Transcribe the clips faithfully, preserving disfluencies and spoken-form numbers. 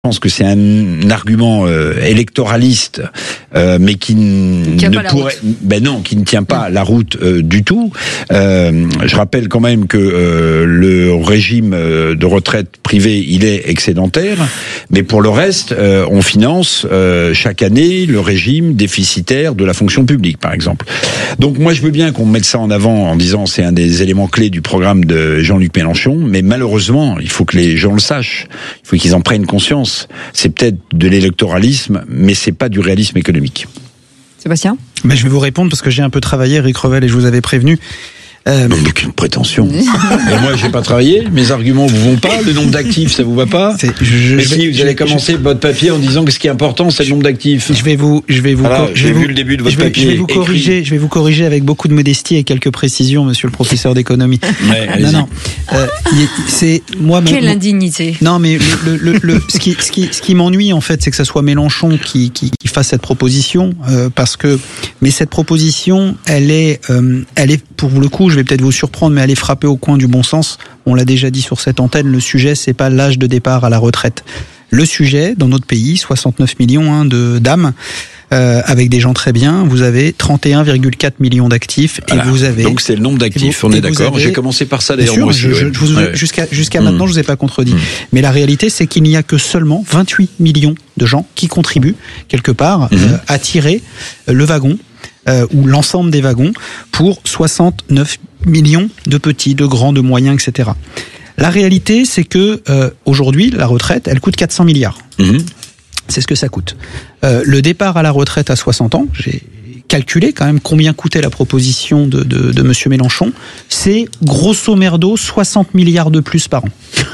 Je pense que c'est un argument euh, électoraliste, euh, mais qui, n- qui ne pourrait, ben non, qui ne tient pas la route euh, du tout. Euh, je rappelle quand même que euh, le régime de retraite privée, il est excédentaire, mais pour le reste, euh, on finance euh, chaque année le régime déficitaire de la fonction publique, par exemple. Donc moi, je veux bien qu'on mette ça en avant en disant c'est un des éléments clés du programme de Jean-Luc Mélenchon, mais malheureusement, il faut que les gens le sachent, il faut qu'ils en prennent conscience. C'est peut-être de l'électoralisme, mais c'est pas du réalisme économique. Sébastien ? Mais je vais vous répondre parce que j'ai un peu travaillé, Eric Revel, et je vous avais prévenu. Euh, Non, aucune prétention. Et moi, j'ai pas travaillé. Mes arguments vous vont pas. Le nombre d'actifs, ça vous va pas. c'est, je, je, Mais je, si vous je, allez commencer je, votre papier en disant que ce qui est important, c'est le nombre d'actifs. Je vais vous, je vais vous, Voilà, je vais j'ai vous, vu le début de votre je vais, papier. Je vais vous écrit. corriger, je vais vous corriger avec beaucoup de modestie et quelques précisions, monsieur le professeur d'économie. Ouais, allez-y. non, non, euh, c'est moi. Quelle mon, indignité. Non, mais le, le, le, le ce qui, ce qui, ce qui m'ennuie en fait, c'est que ce soit Mélenchon qui, qui, qui fasse cette proposition, euh, parce que, mais cette proposition, elle est, euh, elle est, pour le coup, je vais peut-être vous surprendre, mais elle est frappée au coin du bon sens. On l'a déjà dit sur cette antenne, le sujet, c'est pas l'âge de départ à la retraite. Le sujet, dans notre pays, soixante-neuf millions hein, de dames, euh, avec des gens très bien, vous avez trente et un virgule quatre millions d'actifs, Voilà. et vous avez... Donc c'est le nombre d'actifs, vous, on est et vous d'accord. avez, J'ai commencé par ça bien d'ailleurs sûr, moi aussi. je, ouais. je, je vous, Ouais. Jusqu'à, jusqu'à Mmh. maintenant, je vous ai pas contredit. Mmh. Mais la réalité, c'est qu'il n'y a que seulement vingt-huit millions de gens qui contribuent, quelque part, Mmh. euh, à tirer le wagon, euh, ou l'ensemble des wagons, pour soixante-neuf millions de petits, de grands, de moyens, et cetera. La réalité, c'est que euh, aujourd'hui, la retraite, elle coûte quatre cents milliards. Mmh. C'est ce que ça coûte. Euh, le départ à la retraite à soixante ans, j'ai calculé quand même combien coûtait la proposition de, de, de monsieur Mélenchon. C'est grosso merdo soixante milliards de plus par an.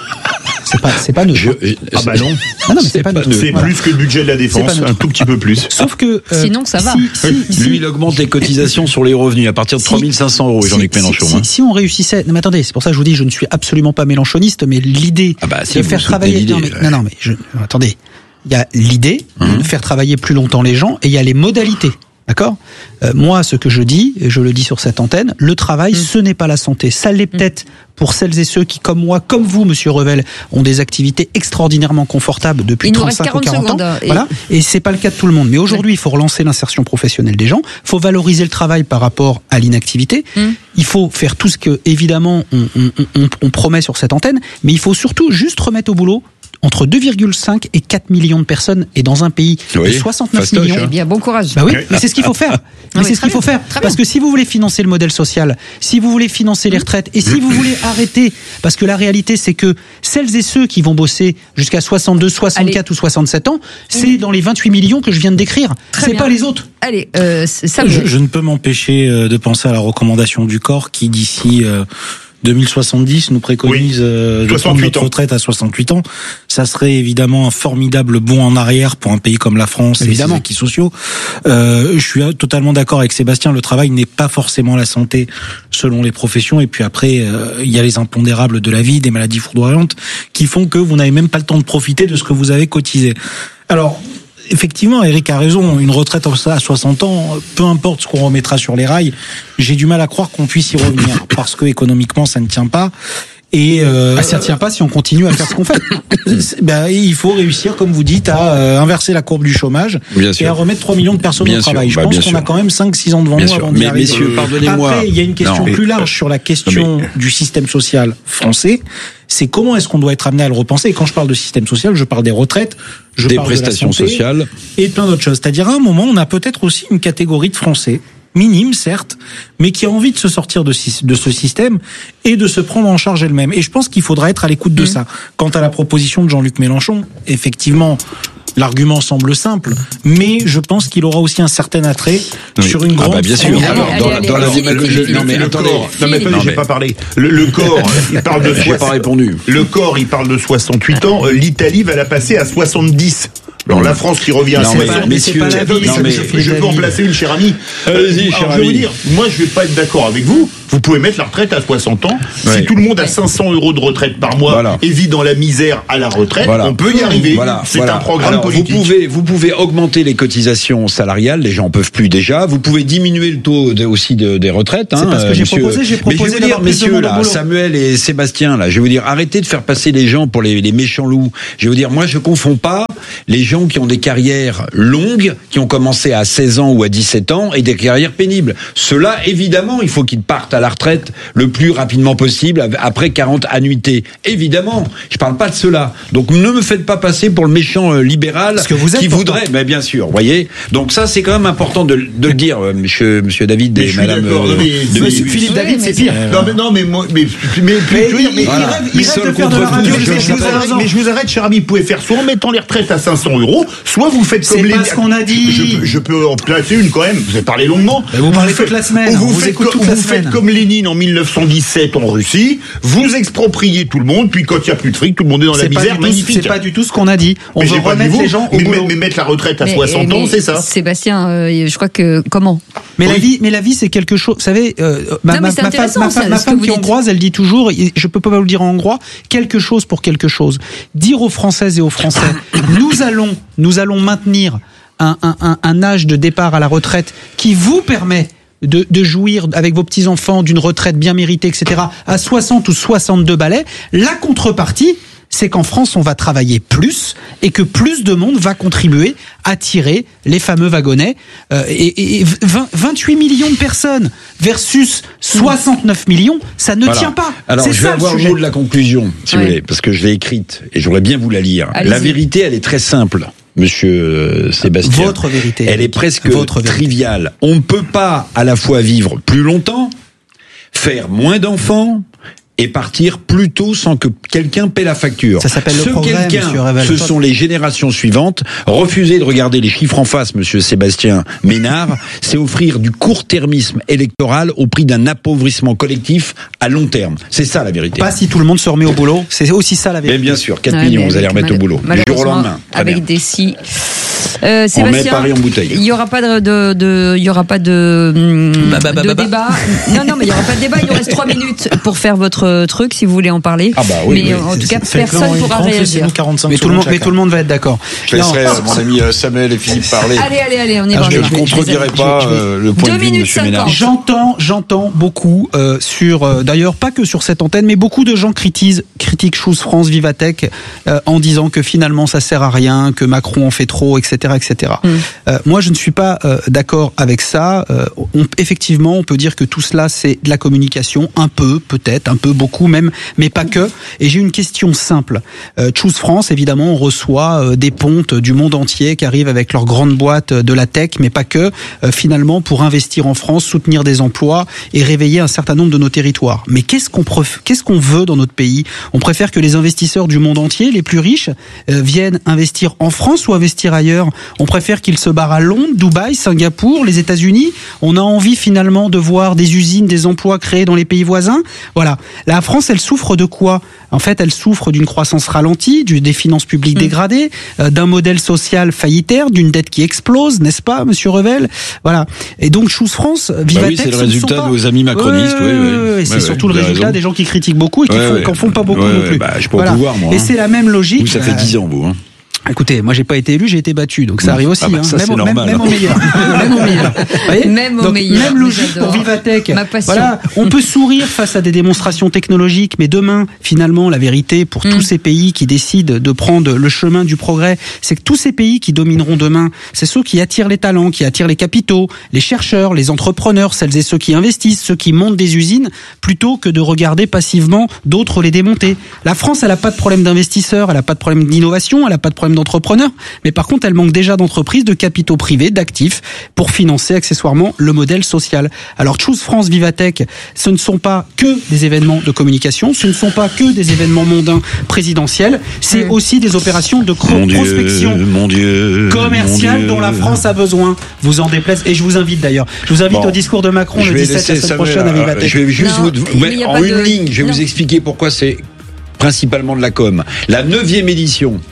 C'est pas, c'est pas neutre. Je, Ah bah non, Ah non, mais c'est pas neutre. c'est Voilà. plus que le budget de la C'est pas défense, neutre. un tout petit peu plus. Sauf que euh, Sinon, ça va. Si, si, si, Lui, il augmente les cotisations sur les revenus à partir de Si- trois mille cinq cents euros, si- Jean-Luc si- Mélenchon. Si, hein. si on réussissait, non mais attendez, c'est pour ça que je vous dis, je ne suis absolument pas mélenchoniste, mais l'idée Ah bah, si, de vous faire soutenez travailler, l'idée, non mais, ouais. non, non, mais je, attendez, il y a l'idée Hum. de faire travailler plus longtemps les gens, et il y a les modalités. D'accord ? euh, Moi, ce que je dis, et je le dis sur cette antenne, le travail, Mm. ce n'est pas la santé. Ça l'est peut-être pour celles et ceux qui, comme moi, comme vous, Monsieur Revel, ont des activités extraordinairement confortables depuis Il nous reste trente-cinq ou quarante quarante ans. secondes, et- Voilà. Et c'est pas le cas de tout le monde. Mais aujourd'hui, il faut relancer l'insertion professionnelle des gens. Il faut valoriser le travail par rapport à l'inactivité. Mm. Il faut faire tout ce que, évidemment, on, on, on, on promet sur cette antenne. Mais il faut surtout juste remettre au boulot entre deux virgule cinq et quatre millions de personnes, et dans un pays Oui, de soixante-neuf fastoche, millions. hein. Eh bien, bon courage. Bah oui, Oui. mais c'est ce qu'il faut faire. Non, Mais mais c'est ce très qu'il faut bien, faire. très Parce bien. que si vous voulez financer le modèle social, si vous voulez financer les retraites, et si vous voulez arrêter, parce que la réalité c'est que celles et ceux qui vont bosser jusqu'à soixante-deux, soixante-quatre ou soixante-sept ans, c'est dans les vingt-huit millions que je viens de décrire. Très C'est bien. pas les autres. Allez, euh, ça Je, je ne peux m'empêcher euh, de penser à la recommandation du corps qui, d'ici euh, deux mille soixante-dix, nous préconise Oui. euh, de prendre soixante-huit notre ans. retraite à soixante-huit ans. Ça serait évidemment un formidable bond en arrière pour un pays comme la France Évidemment. et ses acquis sociaux. Euh, je suis totalement d'accord avec Sébastien, le travail n'est pas forcément la santé selon les professions. Et puis après, euh, il y a les impondérables de la vie, des maladies foudroyantes, qui font que vous n'avez même pas le temps de profiter de ce que vous avez cotisé. Alors, effectivement, Eric a raison, une retraite à soixante ans, peu importe ce qu'on remettra sur les rails, j'ai du mal à croire qu'on puisse y revenir, parce que économiquement, ça ne tient pas. Et euh, Ah, ça tient pas si on continue à faire ce qu'on fait. ben, il faut réussir, comme vous dites, à euh, inverser la courbe du chômage Bien et sûr. à remettre trois millions de personnes Bien au sûr, travail. Je bah, pense bien qu'on sûr. a quand même cinq six ans devant Bien nous sûr. avant d'y Mais arriver. messieurs, pardonnez-moi. Après, il y a une question Non. plus large sur la question Non, du système social français. C'est comment est-ce qu'on doit être amené à le repenser. Et quand je parle de système social, je parle des retraites, je Des parle de la prestations santé sociales. et plein d'autres choses. C'est-à-dire, à un moment, on a peut-être aussi une catégorie de Français, minime certes, mais qui a envie de se sortir de, sy- de ce système et de se prendre en charge elle-même. Et je pense qu'il faudra être à l'écoute de ça. Quant à la proposition de Jean-Luc Mélenchon, effectivement, l'argument semble simple, mais je pense qu'il aura aussi un certain attrait Oui. sur une Ah grande... bah, bien sûr. Allez, Alors, allez, dans, allez, dans la allez, démagogie, allez, non mais allez, attendez. corps, non mais attendez, Non, j'ai mais- pas parlé. Le, le corps, il parle de J'ai pas soixante. répondu. Le corps, il parle de soixante-huit ans. Euh, L'Italie va la passer à soixante-dix. Alors la France qui revient à Non, mais soixante, messieurs, c'est pas la vie, Attendez, non, mais- je, je peux en placer une, cher ami. Allez-y, Alors, cher je vais vous ami. dire, moi je vais pas être d'accord avec vous. Vous pouvez mettre la retraite à soixante ans. Ouais. Si tout le monde a cinq cents euros de retraite par mois Voilà. et vit dans la misère à la retraite, Voilà. on peut y arriver. Voilà, C'est voilà. un programme Alors, politique. Vous pouvez, vous pouvez augmenter les cotisations salariales, les gens peuvent plus déjà. Vous pouvez diminuer le taux de, aussi de, des retraites. C'est hein, pas ce que j'ai monsieur. proposé, j'ai Mais je proposé vais vous dire, d'avoir plus de messieurs, monde au là, boulot. Samuel et Sébastien, là, je vais vous dire, arrêtez de faire passer les gens pour les, les méchants loups. Je vais vous dire, moi, je confonds pas les gens qui ont des carrières longues, qui ont commencé à seize ans ou à dix-sept ans, et des carrières pénibles. Ceux-là, évidemment, il faut qu'ils partent à la retraite le plus rapidement possible, après quarante annuités. Évidemment, je parle pas de cela. Donc ne me faites pas passer pour le méchant euh, libéral Parce que vous êtes qui pourtant. voudrait, mais bien sûr, voyez. Donc ça, c'est quand même important de, de le dire, euh, monsieur, monsieur David Mais et je suis madame. d'accord. euh, Non, mais de- Monsieur de- Philippe Oui, David, mais c'est c'est- pire. Non, mais non, mais moi, mais mais, mais, je veux dire, mais- il Voilà. rêve, Mais il rêve seul de faire de contre la vous, radio je- Mais jusqu'à je, vous seize arrête, ans. mais je vous arrête, cher ami, vous pouvez faire soit en mettant les retraites à cinq cents euros, soit vous faites comme C'est les... pas ce qu'on a dit. Je, peux- je peux en placer une quand même, vous avez parlé longuement. Mais vous parlez faites- toute la semaine, ou on vous, vous faites, écoute comme, toute la vous semaine. faites comme Lénine en mille neuf cent dix-sept en Russie, vous expropriez tout le monde, puis quand il n'y a plus de fric, tout le monde est dans la C'est pas, misère, du tout, magnifique. c'est pas du tout ce qu'on a dit. On Mais veut j'ai pas dit remettre vous, les gens au mais, boulot. mais mettre la retraite à Mais- soixante ans, mais c'est ça. Sébastien, euh, je crois que comment Mais la Oui. vie, mais la vie, c'est quelque chose. Vous savez, euh, ma, Non, mais ma, c'est ma femme, intéressant, ma ça, femme, ma ce que femme vous qui est dites. hongroise, elle dit toujours, je peux pas vous le dire en hongrois, quelque chose pour quelque chose. Dire aux Françaises et aux Français, nous allons, nous allons maintenir un, un, un, un âge de départ à la retraite qui vous permet de, de jouir avec vos petits-enfants d'une retraite bien méritée, et cetera, à soixante ou soixante-deux balais. La contrepartie, c'est qu'en France, on va travailler plus et que plus de monde va contribuer à tirer les fameux wagonnets. Euh, et, et vingt, vingt-huit millions de personnes versus soixante-neuf millions, ça ne Voilà. tient pas. Alors, c'est je vais ça avoir le le sujet. mot de la conclusion, si Oui. vous voulez, parce que je l'ai écrite et j'aurais bien vous la lire. Allez-y. La vérité, elle est très simple, monsieur euh, Sébastien. Votre vérité. Elle est presque Votre vérité. triviale. On ne peut pas à la fois vivre plus longtemps, faire moins d'enfants et partir plus tôt sans que quelqu'un paie la facture. Ça s'appelle le Ce progrès, quelqu'un, monsieur Revel. ce sont les générations suivantes. Refuser de regarder les chiffres en face, monsieur Sébastien Ménard, c'est offrir du court-termisme électoral au prix d'un appauvrissement collectif à long terme. C'est ça la vérité. Pas si tout le monde se remet au boulot. C'est aussi ça la Mais vérité. bien sûr, quatre Ouais, millions, mais vous allez avec remettre au mal- boulot. Du jour au malheureusement, lendemain. Très avec bien. des si. Euh, On met Sébastien, Paris en bouteille. il y aura pas de, de, de- il y aura pas de, hum, Bah, bah, bah, de bah, bah. débat. Non, non, mais il y aura pas de débat. Il nous reste trois minutes pour faire votre euh, truc, si vous voulez en parler. Ah bah oui, mais oui. en tout cas, Faites-le en personne une pourra trente, réagir. laissez-nous quarante-cinq Mais tout, le monde, secondes mais chacun. tout le monde va être d'accord. Je laisserai Non. euh, mon ami euh, Samuel et Philippe parler. Allez, allez, allez, on y Ah, va. je on y vais- va. Je ne contredirai pas je vais- euh, le point Deux de vue de minutes monsieur Ménard. cinquante. J'entends, j'entends beaucoup euh, sur, euh, d'ailleurs pas que sur cette antenne, mais beaucoup de gens critiquent, critiquent Choose France, Vivatech, euh, en disant que finalement ça sert à rien, que Macron en fait trop, et cetera, et cetera. Mm. Euh, moi, je ne suis pas euh, d'accord avec ça. Euh, on, effectivement, on peut dire que tout cela c'est de la communication, un peu, peut-être, un peu, beaucoup même, mais pas que. Et j'ai une question simple. Euh, Choose France, évidemment, on reçoit euh, des pontes du monde entier qui arrivent avec leurs grandes boîtes de la tech, mais pas que. Euh, finalement, pour investir en France, soutenir des emplois et réveiller un certain nombre de nos territoires. Mais qu'est-ce qu'on pref- qu'est-ce qu'on veut dans notre pays? On préfère que les investisseurs du monde entier, les plus riches, euh, viennent investir en France ou investir ailleurs? On préfère qu'ils se barrent à Londres, Dubaï, Singapour, les États-Unis. On a envie finalement de voir des usines, des emplois créés dans les pays voisins. Voilà. La France, elle souffre de quoi? En fait, elle souffre d'une croissance ralentie, du, des finances publiques Mmh. dégradées, euh, d'un modèle social faillitaire, d'une dette qui explose, n'est-ce pas, monsieur Revel? Voilà. Et donc, Choose France, Bah Vivatech, oui, c'est le ce ne résultat sont pas- de vos amis macronistes. Ouais, oui, oui. ouais, ouais, Ouais, c'est ouais, surtout le vous avez résultat raison. des gens qui critiquent beaucoup et qui Ouais, font, ouais. qui en font pas beaucoup Ouais, non ouais, plus. bah, je peux en pouvoir, moi, Et hein. c'est la même logique. Vous, ça fait euh, dix ans, vous. Hein. Écoutez, moi j'ai pas été élu, j'ai été battu, donc ça arrive aussi. Ah bah, hein. ça, même, c'est au- même, normal. même au meilleur. même au meilleur. Vous voyez Même au Donc, meilleur. Même Mais logique j'adore. pour Vivatech. Ma passion. Voilà, on peut sourire face à des démonstrations technologiques, mais demain, finalement, la vérité pour Mm. tous ces pays qui décident de prendre le chemin du progrès, c'est que tous ces pays qui domineront demain, c'est ceux qui attirent les talents, qui attirent les capitaux, les chercheurs, les entrepreneurs, celles et ceux qui investissent, ceux qui montent des usines, plutôt que de regarder passivement d'autres les démonter. La France, elle a pas de problème d'investisseurs, elle a pas de problème d'innovation, elle a pas de problème d'entrepreneurs, mais par contre, elle manque déjà d'entreprises, de capitaux privés, d'actifs, pour financer accessoirement le modèle social. Alors, Choose France, Vivatech, ce ne sont pas que des événements de communication, ce ne sont pas que des événements mondains présidentiels, c'est Mm. aussi des opérations de cro- Mon Dieu, prospection mon Dieu, commerciale mon Dieu. dont la France a besoin. Vous en déplaise. Et je vous invite d'ailleurs. Je vous invite Bon. au discours de Macron Je le vais dix-sept la laisser semaine Samuel, prochaine à euh, Vivatech. Je vais juste Non, vous, il mettre y a en pas une de- ligne, je vais non. vous expliquer pourquoi c'est principalement de la com. La neuvième édition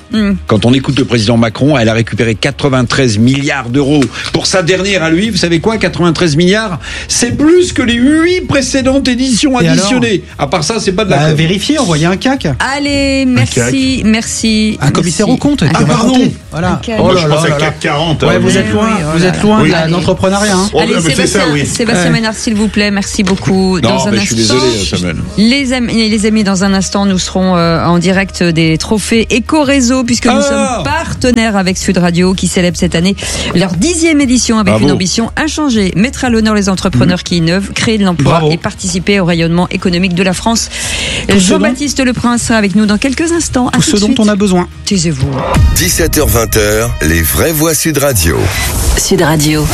Mmh. Quand on écoute le président Macron, elle a récupéré quatre-vingt-treize milliards d'euros pour sa dernière à lui. Vous savez quoi, quatre-vingt-treize milliards, c'est plus que les huit précédentes éditions Et additionnées. À part ça, c'est pas de la. Bah, vérifiez, envoyez un C A C. Allez, merci, merci. Un commissaire merci. aux comptes. Un qui va pardon. raconter. Voilà. Un Oh, là je là pensais là C là. A C quarante. Ouais, hein, vous oui. êtes loin, Oui, vous voilà. êtes loin Oui. de la- de l'entrepreneuriat. Hein. Oh, Allez, mais c'est Sébastien, ça, oui. Sébastien Ouais. Ménard, s'il vous plaît, merci beaucoup. Non, Dans un mais je suis instant, désolé, Samuel. Les amis, les amis, dans un instant, nous serons euh, en direct des trophées Éco-Réseau, puisque nous Ah sommes partenaires avec Sud Radio, qui célèbre cette année leur dixième édition avec Bravo. une ambition inchangée. Mettre à l'honneur les entrepreneurs qui innovent, créer de l'emploi Bravo. et participer au rayonnement économique de la France. Tout ce Jean-Baptiste Leprince sera avec nous dans quelques instants. À Tout tout ce de dont suite. on a besoin. Taisez-vous. dix-sept heures vingt, les vraies voix Sud Radio. Sud Radio.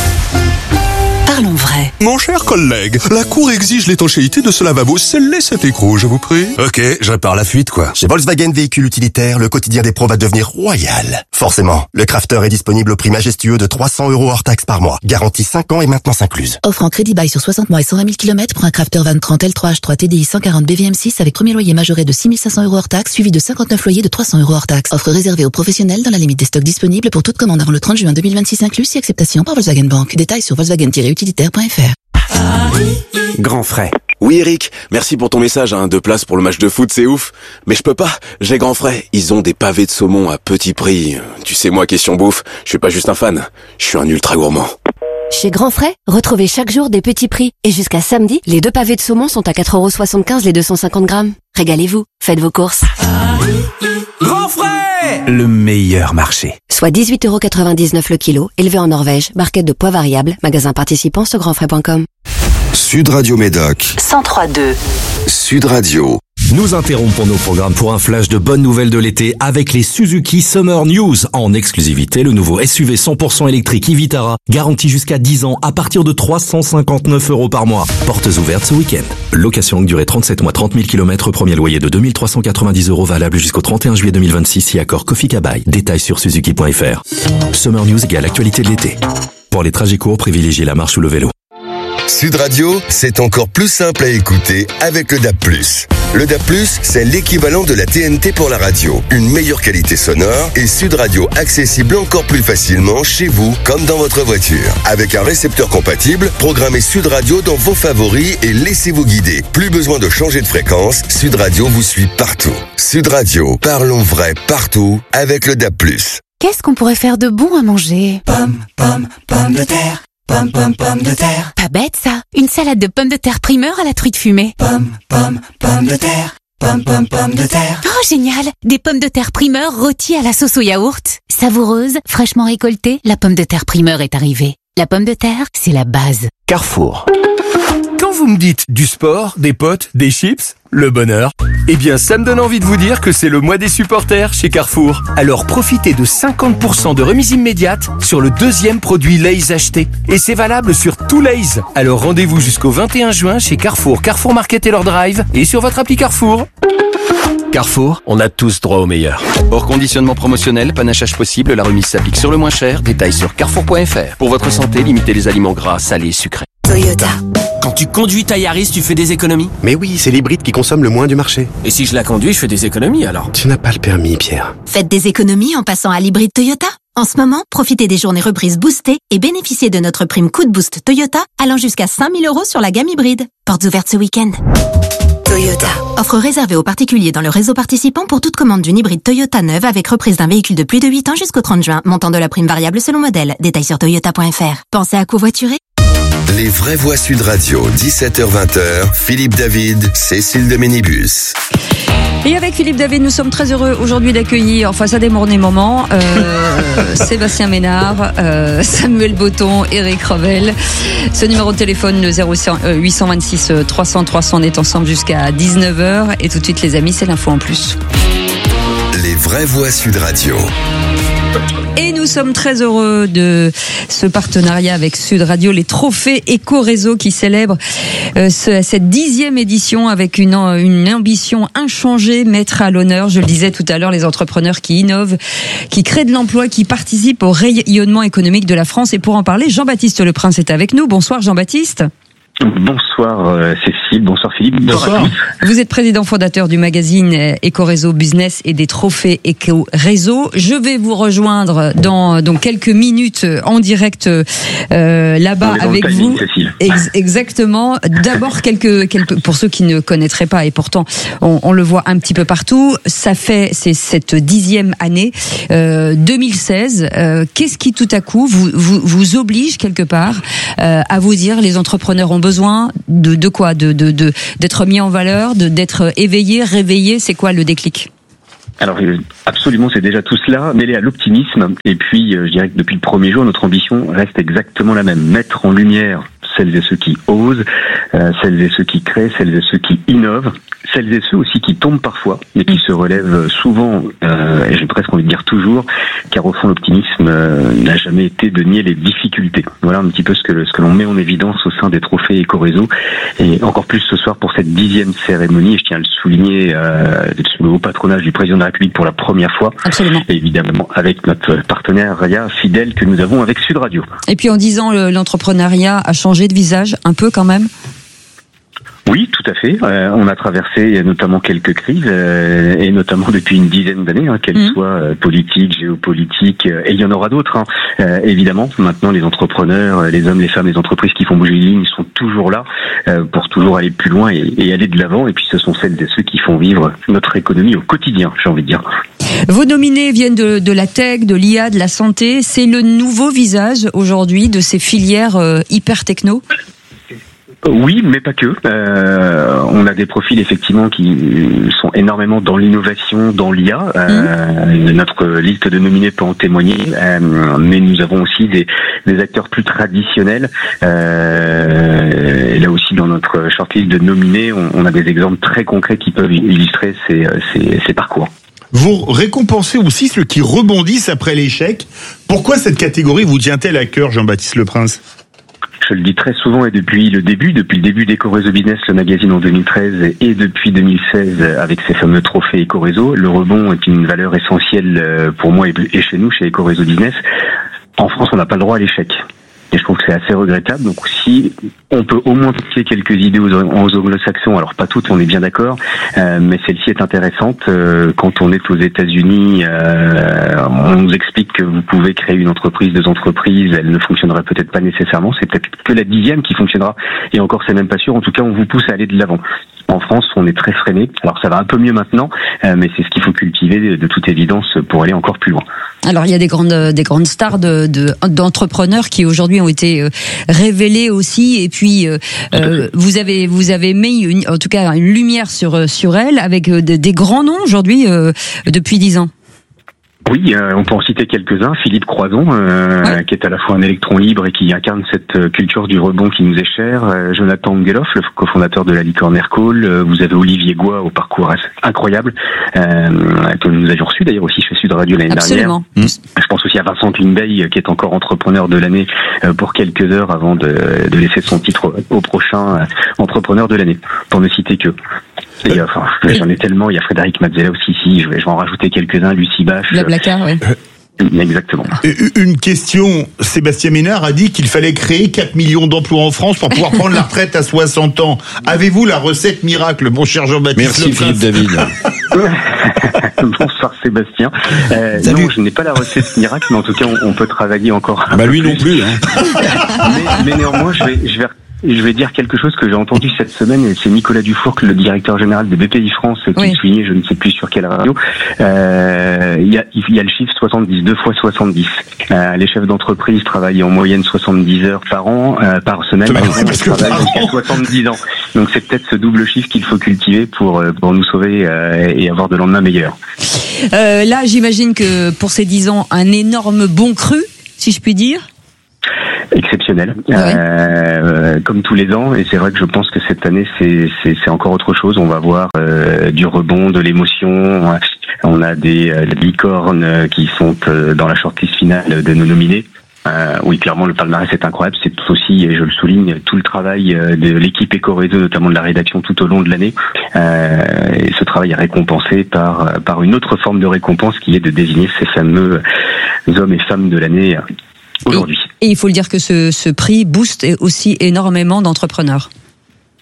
Parlons vrai. Mon cher collègue, la Cour exige l'étanchéité de ce lavabo. Scellez cet écrou, je vous prie. Ok, je répare la fuite, quoi. Chez Volkswagen Véhicules Utilitaires, le quotidien des pros va devenir royal. Forcément, le Crafter est disponible au prix majestueux de trois cents euros hors taxe par mois. Garantie cinq ans et maintenance incluse. Offre en crédit bail sur soixante mois et cent vingt mille kilomètres pour un Crafter van trente L trois H trois T D I cent quarante B V M six avec premier loyer majoré de six mille cinq cents euros hors taxe, suivi de cinquante-neuf loyers de trois cents euros hors taxe. Offre réservée aux professionnels dans la limite des stocks disponibles pour toute commande avant le trente juin deux mille vingt-six inclus, si acceptation par Volkswagen Bank. Détails sur volkswagen tiret utilitaire point f r. Grand frais. Oui Eric, merci pour ton message, hein, deux places pour le match de foot, c'est ouf. Mais je peux pas, j'ai grand frais. Ils ont des pavés de saumon à petit prix. Tu sais moi, question bouffe, je suis pas juste un fan, je suis un ultra gourmand. Chez Grand Frais, retrouvez chaque jour des petits prix. Et jusqu'à samedi, les deux pavés de saumon sont à quatre euros soixante-quinze les deux cent cinquante grammes. Régalez-vous, faites vos courses. Grand frais, le meilleur marché. Soit dix-huit euros quatre-vingt-dix-neuf le kilo, élevé en Norvège, barquette de poids variable, magasin participant sur grand frais point com. Sud Radio Médoc. cent trois deux. Sud Radio. Nous interrompons nos programmes pour un flash de bonnes nouvelles de l'été avec les Suzuki Summer News. En exclusivité, le nouveau S U V cent pour cent électrique e Vitara, garanti jusqu'à dix ans à partir de trois cent cinquante-neuf euros par mois. Portes ouvertes ce week-end. Location longue durée trente-sept mois, trente mille kilomètres, premier loyer de deux mille trois cent quatre-vingt-dix euros valable jusqu'au trente et un juillet deux mille vingt-six si accord Kofi Kabai. Détails sur suzuki point f r. Summer News égale actualité de l'été. Pour les trajets courts, privilégiez la marche ou le vélo. Sud Radio, c'est encore plus simple à écouter avec le D A B plus. Le D A B plus, c'est l'équivalent de la T N T pour la radio. Une meilleure qualité sonore et Sud Radio accessible encore plus facilement chez vous comme dans votre voiture. Avec un récepteur compatible, programmez Sud Radio dans vos favoris et laissez-vous guider. Plus besoin de changer de fréquence, Sud Radio vous suit partout. Sud Radio, parlons vrai partout avec le D A B plus. Qu'est-ce qu'on pourrait faire de bon à manger? Pomme, pomme, pomme de terre. Pomme, pomme, pomme de terre. Pas bête ça. Une salade de pommes de terre primeur à la truite fumée. Pomme, pomme, pomme de terre. Pomme, pomme, pomme de terre. Oh génial. Des pommes de terre primeur rôties à la sauce au yaourt. Savoureuse, fraîchement récoltée, la pomme de terre primeur est arrivée. La pomme de terre, c'est la base. Carrefour. Quand vous me dites du sport, des potes, des chips, le bonheur, eh bien ça me donne envie de vous dire que c'est le mois des supporters chez Carrefour. Alors profitez de cinquante pour cent de remise immédiate sur le deuxième produit Lay's acheté. Et c'est valable sur tout Lay's. Alors rendez-vous jusqu'au vingt et un juin chez Carrefour, Carrefour Market et leur drive et sur votre appli Carrefour. Carrefour, on a tous droit au meilleur. Hors conditionnement promotionnel, panachage possible, la remise s'applique sur le moins cher. Détails sur carrefour point f r. Pour votre santé, limitez les aliments gras, salés, sucrés. Toyota. Quand tu conduis ta Yaris, tu fais des économies? Mais oui, c'est l'hybride qui consomme le moins du marché. Et si je la conduis, je fais des économies alors? Tu n'as pas le permis, Pierre. Faites des économies en passant à l'hybride Toyota. En ce moment, profitez des journées reprises boostées et bénéficiez de notre prime coup de boost Toyota allant jusqu'à cinq mille euros sur la gamme hybride. Portes ouvertes ce week-end. Toyota. Offre réservée aux particuliers dans le réseau participant pour toute commande d'une hybride Toyota neuve avec reprise d'un véhicule de plus de huit ans jusqu'au trente juin. Montant de la prime variable selon modèle. Détails sur toyota point f r. Pensez à covoiturer. Les vraies voix Sud Radio, dix-sept heures vingt, Philippe David, Cécile de Ménibus. Et avec Philippe David, nous sommes très heureux aujourd'hui d'accueillir, enfin ça démorne des moments, euh, Sébastien Ménard, euh, Samuel Botton, Eric Revel. Ce numéro de téléphone, le zéro huit deux six trois cents trois cents, on est ensemble jusqu'à dix-neuf heures. Et tout de suite les amis, c'est l'info en plus. Les vraies voix Sud Radio. Et nous sommes très heureux de ce partenariat avec Sud Radio, les trophées Éco-Réseau qui célèbrent euh, ce, cette dixième édition avec une, une ambition inchangée, mettre à l'honneur, je le disais tout à l'heure, les entrepreneurs qui innovent, qui créent de l'emploi, qui participent au rayonnement économique de la France. Et pour en parler, Jean-Baptiste Leprince est avec nous. Bonsoir Jean-Baptiste. Bonsoir euh, Cécile. Philippe, bonsoir Philippe. Bonsoir. Vous êtes président fondateur du magazine Éco-Réseau Business et des trophées Éco-Réseau. Je vais vous rejoindre dans, dans quelques minutes en direct euh, là-bas avec vous. Ex- exactement. D'abord, quelques, quelques, pour ceux qui ne connaîtraient pas, et pourtant on, on le voit un petit peu partout, ça fait, c'est cette dixième année, euh, deux mille seize. Euh, qu'est-ce qui tout à coup vous, vous, vous oblige quelque part euh, à vous dire les entrepreneurs ont besoin de, de quoi de, de, de, d'être mis en valeur, de, d'être éveillés, réveillés? C'est quoi le déclic? Alors absolument, c'est déjà tout cela, mêlé à l'optimisme. Et puis, je dirais que depuis le premier jour, notre ambition reste exactement la même. Mettre en lumière celles et ceux qui osent, euh, celles et ceux qui créent, celles et ceux qui innovent, celles et ceux aussi qui tombent parfois, mais qui se relèvent souvent, euh, et j'ai presque envie de dire toujours, car au fond l'optimisme euh, n'a jamais été de nier les difficultés. Voilà un petit peu ce que, ce que l'on met en évidence au sein des trophées Éco-Réseau, et encore plus ce soir pour cette dixième cérémonie, et je tiens à le souligner euh, sous le haut patronage du président de la République pour la première fois. Absolument. Et évidemment avec notre partenariat fidèle que nous avons avec Sud Radio. Et puis en dix ans, l'entrepreneuriat a changé de visage un peu quand même? Oui, tout à fait. Euh, on a traversé notamment quelques crises, euh, et notamment depuis une dizaine d'années, hein, qu'elles mmh. soient euh, politiques, géopolitiques, euh, et il y en aura d'autres. Hein. Euh, évidemment, maintenant, les entrepreneurs, les hommes, les femmes, les entreprises qui font bouger les lignes sont toujours là euh, pour toujours aller plus loin et, et aller de l'avant. Et puis, ce sont celles et ceux qui font vivre notre économie au quotidien, j'ai envie de dire. Vos nominés viennent de, de la tech, de l'I A, de la santé. C'est le nouveau visage aujourd'hui de ces filières euh, hyper techno? Oui, mais pas que. Euh, on a des profils effectivement qui sont énormément dans l'innovation, dans l'I A. Euh, mmh. Notre liste de nominés peut en témoigner, euh, mais nous avons aussi des, des acteurs plus traditionnels. Euh, et là aussi, dans notre shortlist de nominés, on, on a des exemples très concrets qui peuvent illustrer ces, ces, ces parcours. Vous récompensez aussi ceux qui rebondissent après l'échec. Pourquoi cette catégorie vous tient-elle à cœur, Jean-Baptiste Leprince ? Je le dis très souvent et depuis le début, depuis le début d'Éco-Réseau Business, le magazine en deux mille treize et depuis deux mille seize avec ces fameux trophées Éco-Réseau, le rebond est une valeur essentielle pour moi et chez nous, chez Éco-Réseau Business. En France, on n'a pas le droit à l'échec. Et je trouve que c'est assez regrettable. Donc si on peut au moins piquer quelques idées aux, aux anglo-saxons, alors pas toutes, on est bien d'accord, euh, mais celle-ci est intéressante. Euh, quand on est aux États-Unis, euh, on nous explique que vous pouvez créer une entreprise, deux entreprises, elle ne fonctionnerait peut-être pas nécessairement, c'est peut-être que la dixième qui fonctionnera. Et encore, c'est même pas sûr. En tout cas, on vous pousse à aller de l'avant. En France, on est très freiné. Alors ça va un peu mieux maintenant, euh, mais c'est ce qu'il faut cultiver de toute évidence pour aller encore plus loin. Alors il y a des grandes des grandes stars de, de d'entrepreneurs qui aujourd'hui ont été euh, révélées aussi, et puis euh, euh, vous avez vous avez mis une, en tout cas une lumière sur sur elles avec euh, des, des grands noms aujourd'hui euh, depuis dix ans. Oui, euh, on peut en citer quelques-uns. Philippe Croison, euh, ouais. qui est à la fois un électron libre et qui incarne cette euh, culture du rebond qui nous est chère. Euh, Jonathan Ngeloff, le cofondateur de la licorne Aircall. Euh, vous avez Olivier Goua au parcours incroyable, euh, que nous avions reçu d'ailleurs aussi chez Sud Radio l'année Absolument. dernière. Mmh. Je pense aussi à Vincent Klingbeil, qui est encore entrepreneur de l'année euh, pour quelques heures avant de, de laisser son titre au, au prochain euh, entrepreneur de l'année, pour ne citer que. Et, enfin, j'en ai tellement. Il y a Frédéric Mazzella aussi ici. Je vais, je vais en rajouter quelques-uns. Lucie Bache. Blablacar, oui. Exactement. Une question. Sébastien Ménard a dit qu'il fallait créer quatre millions d'emplois en France pour pouvoir prendre la retraite à soixante ans. Avez-vous la recette miracle, mon cher Jean-Baptiste? Merci Philippe David. Bonsoir Sébastien. Euh, non, je n'ai pas la recette miracle, mais en tout cas, on, on peut travailler encore. Un bah peu lui plus. non plus. Hein. mais, mais néanmoins, je vais, je vais Je vais dire quelque chose que j'ai entendu cette semaine, et c'est Nicolas Dufour, le directeur général de B P I France, qui oui. soulignait, je ne sais plus sur quelle radio, euh, il y a, il y a le chiffre soixante-dix, deux fois soixante-dix. Euh, les chefs d'entreprise travaillent en moyenne soixante-dix heures par an, euh, par semaine, par an, ils travaillent jusqu'à soixante-dix ans. Donc c'est peut-être ce double chiffre qu'il faut cultiver pour, pour nous sauver euh, et avoir de lendemain meilleur. Euh, là, j'imagine que pour ces dix ans, un énorme bon cru, si je puis dire. Exceptionnel, ouais. euh, comme tous les ans, et c'est vrai que je pense que cette année c'est c'est, c'est encore autre chose. On va voir euh, du rebond, de l'émotion. On a des, euh, des licornes qui sont euh, dans la shortlist finale de nos nominés. Euh, oui, clairement, le palmarès est incroyable. C'est aussi, et je le souligne, tout le travail de l'équipe Éco-Réseau, notamment de la rédaction tout au long de l'année. Euh, et ce travail est récompensé par par une autre forme de récompense qui est de désigner ces fameux hommes et femmes de l'année aujourd'hui. Et, et il faut le dire que ce, ce prix booste aussi énormément d'entrepreneurs.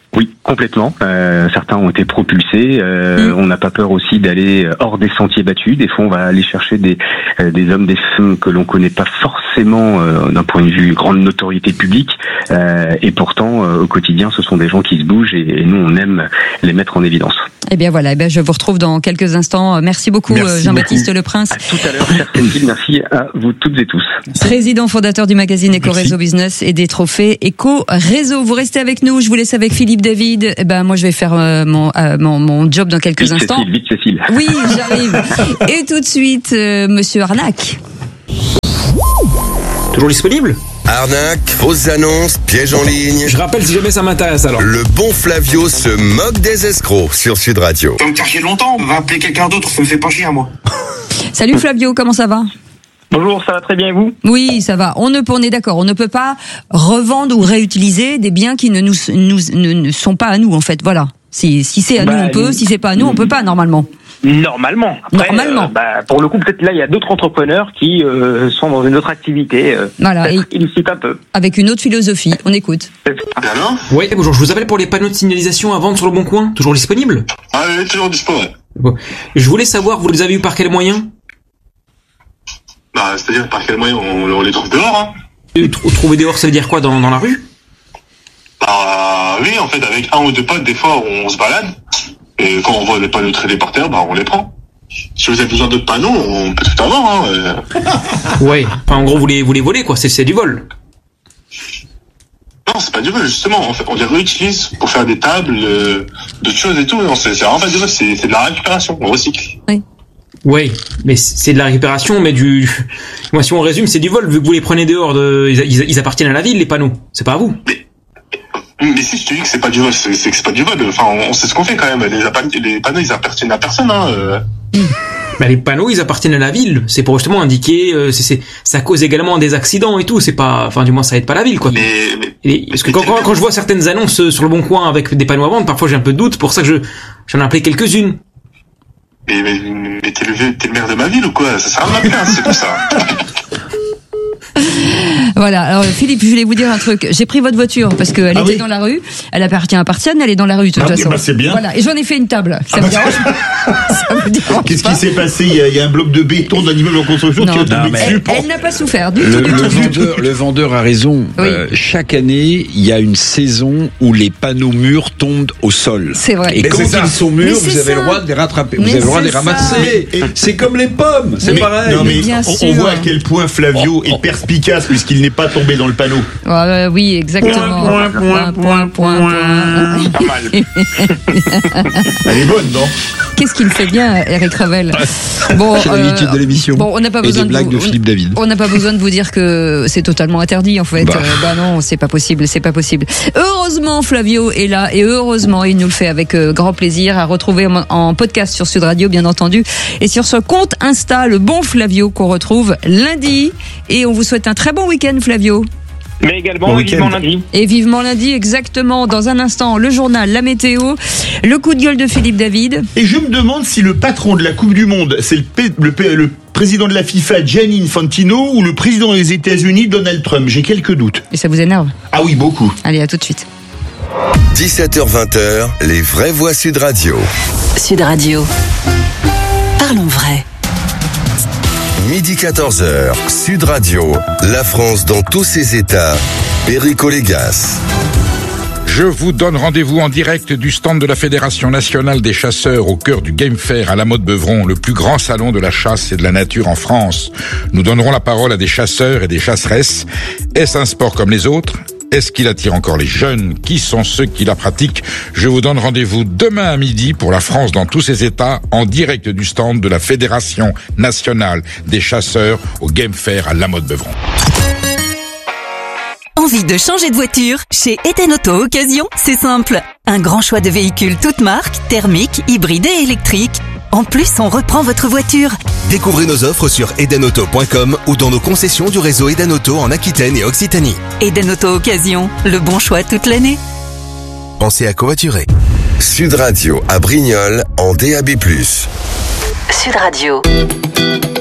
Oui, complètement. Euh, certains ont été propulsés. Euh, mmh. On n'a pas peur aussi d'aller hors des sentiers battus. Des fois, on va aller chercher des, euh, des hommes, des femmes que l'on connaît pas forcément euh, d'un point de vue grande notoriété publique. Euh, et pourtant, euh, au quotidien, ce sont des gens qui se bougent et, et nous, on aime les mettre en évidence. Eh bien voilà, eh bien, je vous retrouve dans quelques instants. Merci beaucoup, merci Jean-Baptiste beaucoup. Leprince. À tout à l'heure, chère Cécile. Merci à vous toutes et tous. Président fondateur du magazine Eco Réseau Business et des trophées Eco Réseau. Vous restez avec nous. Je vous laisse avec Philippe David. Eh ben moi, je vais faire euh, mon, euh, mon mon job dans quelques vite instants. Cécile, vite Cécile. Oui, j'arrive. Et tout de suite, euh, Monsieur Arnaque. Toujours disponible ? Arnaque, fausses annonces, pièges en ligne. Je rappelle si jamais ça m'intéresse alors. Le bon Flavio se moque des escrocs sur Sud Radio. Faut me faire chier longtemps, on va appeler quelqu'un d'autre, ça me fait pas chier à moi. Salut Flavio, comment ça va ? Bonjour, ça va très bien et vous ? Oui, ça va. On ne, on est d'accord. On ne peut pas revendre ou réutiliser des biens qui ne nous, nous ne, ne sont pas à nous en fait. Voilà. Si, si c'est à bah, nous, on peut. Si c'est pas à nous, on peut pas normalement. Normalement. Après, Normalement. Euh, bah, pour le coup, peut-être là, il y a d'autres entrepreneurs qui euh, sont dans une autre activité. Euh, voilà. Et illicite un peu. Avec une autre philosophie. On écoute. Alors ? Oui, bonjour. Je vous appelle pour les panneaux de signalisation à vendre sur le Bon Coin. Toujours disponible ? Ah oui, toujours disponible. Bon. Je voulais savoir, vous les avez eu par quel moyen ? Bah, c'est-à-dire par quel moyen on, on les trouve dehors, hein. Et tr- trouver dehors, ça veut dire quoi, dans, dans la rue ? Bah oui, en fait, avec un ou deux potes, des fois, on se balade. Et quand on voit des panneaux très déporteurs, bah on les prend. Si vous avez besoin d'autres panneaux, on peut tout avoir, hein. Ouais, enfin, en gros, vous les, vous les volez, quoi, c'est, c'est du vol. Non, c'est pas du vol, justement. En fait, on les réutilise pour faire des tables, euh, d'autres choses et tout. Non, c'est, c'est vraiment pas du vol, c'est, c'est de la récupération, on recycle. Oui. Ouais, mais c'est de la récupération, mais du... Moi, si on résume, c'est du vol, vu que vous les prenez dehors, de... ils, ils, ils appartiennent à la ville, les panneaux. C'est pas à vous. Mais, mais si je te dis que c'est pas du vol, c'est, c'est que c'est pas du vol. Enfin, on, on sait ce qu'on fait quand même. Les, les panneaux, ils appartiennent à personne, hein. Euh. Bah, les panneaux, ils appartiennent à la ville. C'est pour justement indiquer, euh, c'est, c'est, ça cause également des accidents et tout. C'est pas, enfin, du moins, ça aide pas la ville, quoi. Mais, mais, et, parce que quand, quand, quand je vois certaines annonces sur le Bon Coin avec des panneaux à vendre, parfois j'ai un peu de doute. C'est pour ça que je, j'en ai appelé quelques-unes. Mais, mais, mais t'es, le, t'es le maire de ma ville ou quoi ? Ça sert à rien, c'est tout ça. Voilà, alors Philippe, je voulais vous dire un truc. J'ai pris votre voiture parce qu'elle ah était oui. dans la rue. Elle appartient à personne, elle est dans la rue de toute ah, façon. Bah c'est bien. Voilà, et j'en ai fait une table. Ça ah me bah dérange ça me dérange Qu'est-ce pas. qui s'est passé ? Il y, a, il y a un bloc de béton d'un immeuble en construction non, qui est tombé dessus. Elle, elle n'a pas souffert du le, tout. Du le, tout, vendeur, tout. le vendeur a raison. Oui. Euh, chaque année, il y a une saison où les panneaux mûrs tombent au sol. C'est vrai. Et mais quand ils sont mûrs, vous avez ça. le droit de les rattraper. Mais vous avez le droit de les ça. ramasser. Mais, c'est comme les pommes, c'est mais, pareil. Non, mais bien on, sûr. on voit à quel point Flavio oh, est perspicace puisqu'il n'est pas tombé dans le panneau. Ouais, oui, exactement. Point, point, point, point, point. C'est pas mal. Elle est bonne, non ? Qu'est-ce qu'il fait bien, Eric Revel. Bon, c'est l'habitude euh, de l'émission. Bon, on n'a pas et besoin des de blagues vous, de Philippe David. On n'a pas besoin de vous dire que c'est totalement interdit, en fait. Bah, euh, bah non, c'est pas possible, c'est pas possible. Heureusement, Flavio est là et heureusement, il nous le fait avec euh, grand plaisir à retrouver en, en podcast sur Sud Radio, bien entendu, et sur ce compte Insta, le bon Flavio qu'on retrouve lundi. Et on vous souhaite un très bon week-end, Flavio. Mais également, bon vivement lundi. Et vivement lundi, exactement. Dans un instant, le journal, la météo, le coup de gueule de Philippe David. Et je me demande si le patron de la Coupe du Monde, c'est le, P, le, P, le président de la FIFA, Gianni Infantino, ou le président des États-Unis, Donald Trump. J'ai quelques doutes. Et ça vous énerve ? Ah oui, beaucoup. Allez, à tout de suite. dix-sept heures vingt, les vraies voix Sud Radio. Sud Radio. Parlons vrai. Midi quatorze heures, Sud Radio, la France dans tous ses états, Perico Légas. Je vous donne rendez-vous en direct du stand de la Fédération nationale des chasseurs au cœur du Game Fair à la Motte-Beuvron, le plus grand salon de la chasse et de la nature en France. Nous donnerons la parole à des chasseurs et des chasseresses. Est-ce un sport comme les autres ? Est-ce qu'il attire encore les jeunes ? Qui sont ceux qui la pratiquent ? Je vous donne rendez-vous demain à midi pour la France dans tous ses états, en direct du stand de la Fédération nationale des chasseurs au Game Fair à la Motte-Beuvron. Envie de changer de voiture ? Chez Eden Auto Occasion, c'est simple. Un grand choix de véhicules toutes marques, thermiques, hybrides et électriques. En plus, on reprend votre voiture. Découvrez nos offres sur eden auto point com ou dans nos concessions du réseau Eden Auto en Aquitaine et Occitanie. Eden Auto Occasion, le bon choix toute l'année. Pensez à covoiturer. Sud Radio à Brignoles en D A B plus. Sud Radio.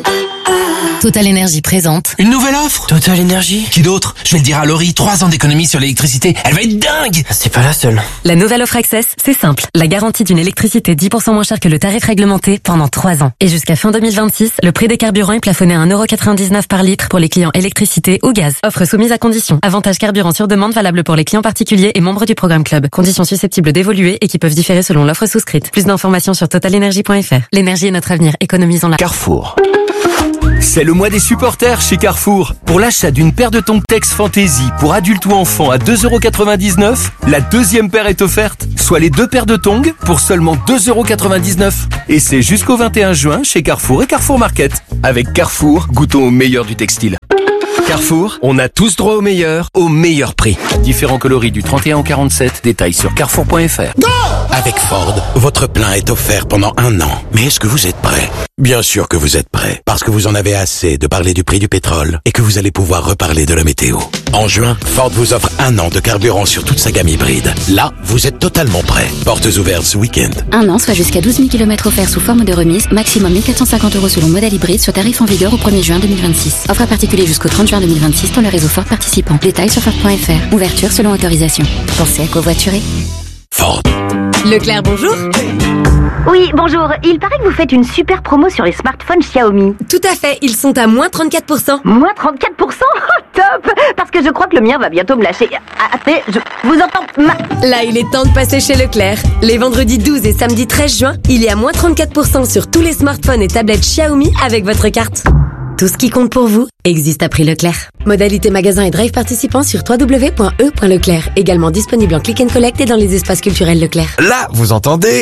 Total Énergie présente. Une nouvelle offre Total Énergie. Qui d'autre? Je vais le dire à Laurie, trois ans d'économie sur l'électricité. Elle va être dingue. C'est pas la seule. La nouvelle offre Access, c'est simple. La garantie d'une électricité dix pour cent moins chère que le tarif réglementé pendant trois ans. Et jusqu'à fin deux mille vingt-six, le prix des carburants est plafonné à un euro quatre-vingt-dix-neuf par litre pour les clients électricité ou gaz. Offre soumise à conditions. Avantage carburant sur demande valable pour les clients particuliers et membres du programme Club. Conditions susceptibles d'évoluer et qui peuvent différer selon l'offre souscrite. Plus d'informations sur total énergie point f r. L'énergie est notre avenir. Économisons-la. Carrefour. C'est le mois des supporters chez Carrefour. Pour l'achat d'une paire de tongs Tex Fantasy pour adultes ou enfants à deux euros quatre-vingt-dix-neuf, la deuxième paire est offerte, soit les deux paires de tongs pour seulement deux euros quatre-vingt-dix-neuf. Et c'est jusqu'au vingt et un juin chez Carrefour et Carrefour Market. Avec Carrefour, goûtons au meilleur du textile. Carrefour, on a tous droit au meilleur, au meilleur prix. Différents coloris du trente et un au quarante-sept, détails sur carrefour point f r. Avec Ford, votre plein est offert pendant un an. Mais est-ce que vous êtes prêt? Bien sûr que vous êtes prêt, parce que vous en avez assez de parler du prix du pétrole et que vous allez pouvoir reparler de la météo. En juin, Ford vous offre un an de carburant sur toute sa gamme hybride. Là, vous êtes totalement prêt. Portes ouvertes ce week-end. Un an, soit jusqu'à douze mille kilomètres offerts sous forme de remise, maximum mille quatre cent cinquante euros selon modèle hybride sur tarif en vigueur au premier juin deux mille vingt-six. Offre à particulier jusqu'au trente juin deux mille vingt-six dans le réseau Ford participant. Détails sur Ford point f r. Ouverture selon autorisation. Pensez à covoiturer. Ford. Leclerc, bonjour. Oui, bonjour. Il paraît que vous faites une super promo sur les smartphones Xiaomi. Tout à fait, ils sont à moins trente-quatre pour cent. Moins trente-quatre pour cent? Oh, top! Parce que je crois que le mien va bientôt me lâcher. Ah, attendez, je vous entends ma... Là, il est temps de passer chez Leclerc. Les vendredis douze et samedi treize juin, il y a moins trente-quatre pour cent sur tous les smartphones et tablettes Xiaomi avec votre carte. Tout ce qui compte pour vous existe à prix Leclerc. Modalité magasin et drive participants sur w w w point e point leclerc. Également disponible en click and collect et dans les espaces culturels Leclerc. Là, vous entendez?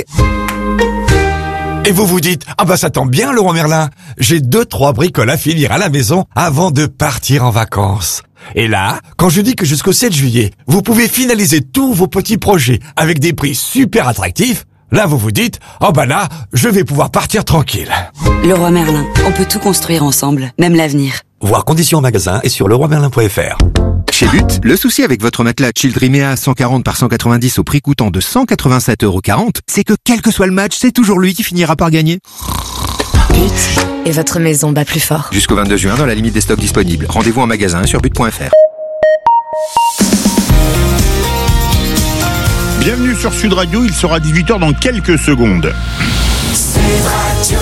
Et vous vous dites, ah bah ça tombe bien Leroy Merlin, j'ai deux, trois bricoles à finir à la maison avant de partir en vacances. Et là, quand je dis que jusqu'au sept juillet, vous pouvez finaliser tous vos petits projets avec des prix super attractifs, là vous vous dites, oh bah là, je vais pouvoir partir tranquille. Leroy Merlin, on peut tout construire ensemble, même l'avenir. Voir conditions en magasin et sur leroy merlin point f r. Chez But, le souci avec votre matelas Childrimea cent quarante par cent quatre-vingt-dix au prix coûtant de cent quatre-vingt-sept euros quarante, c'est que quel que soit le match, c'est toujours lui qui finira par gagner. But, et votre maison bat plus fort. Jusqu'au vingt-deux juin, dans la limite des stocks disponibles. Rendez-vous en magasin sur but point f r. Bienvenue sur Sud Radio, il sera dix-huit heures dans quelques secondes. Sud Radio.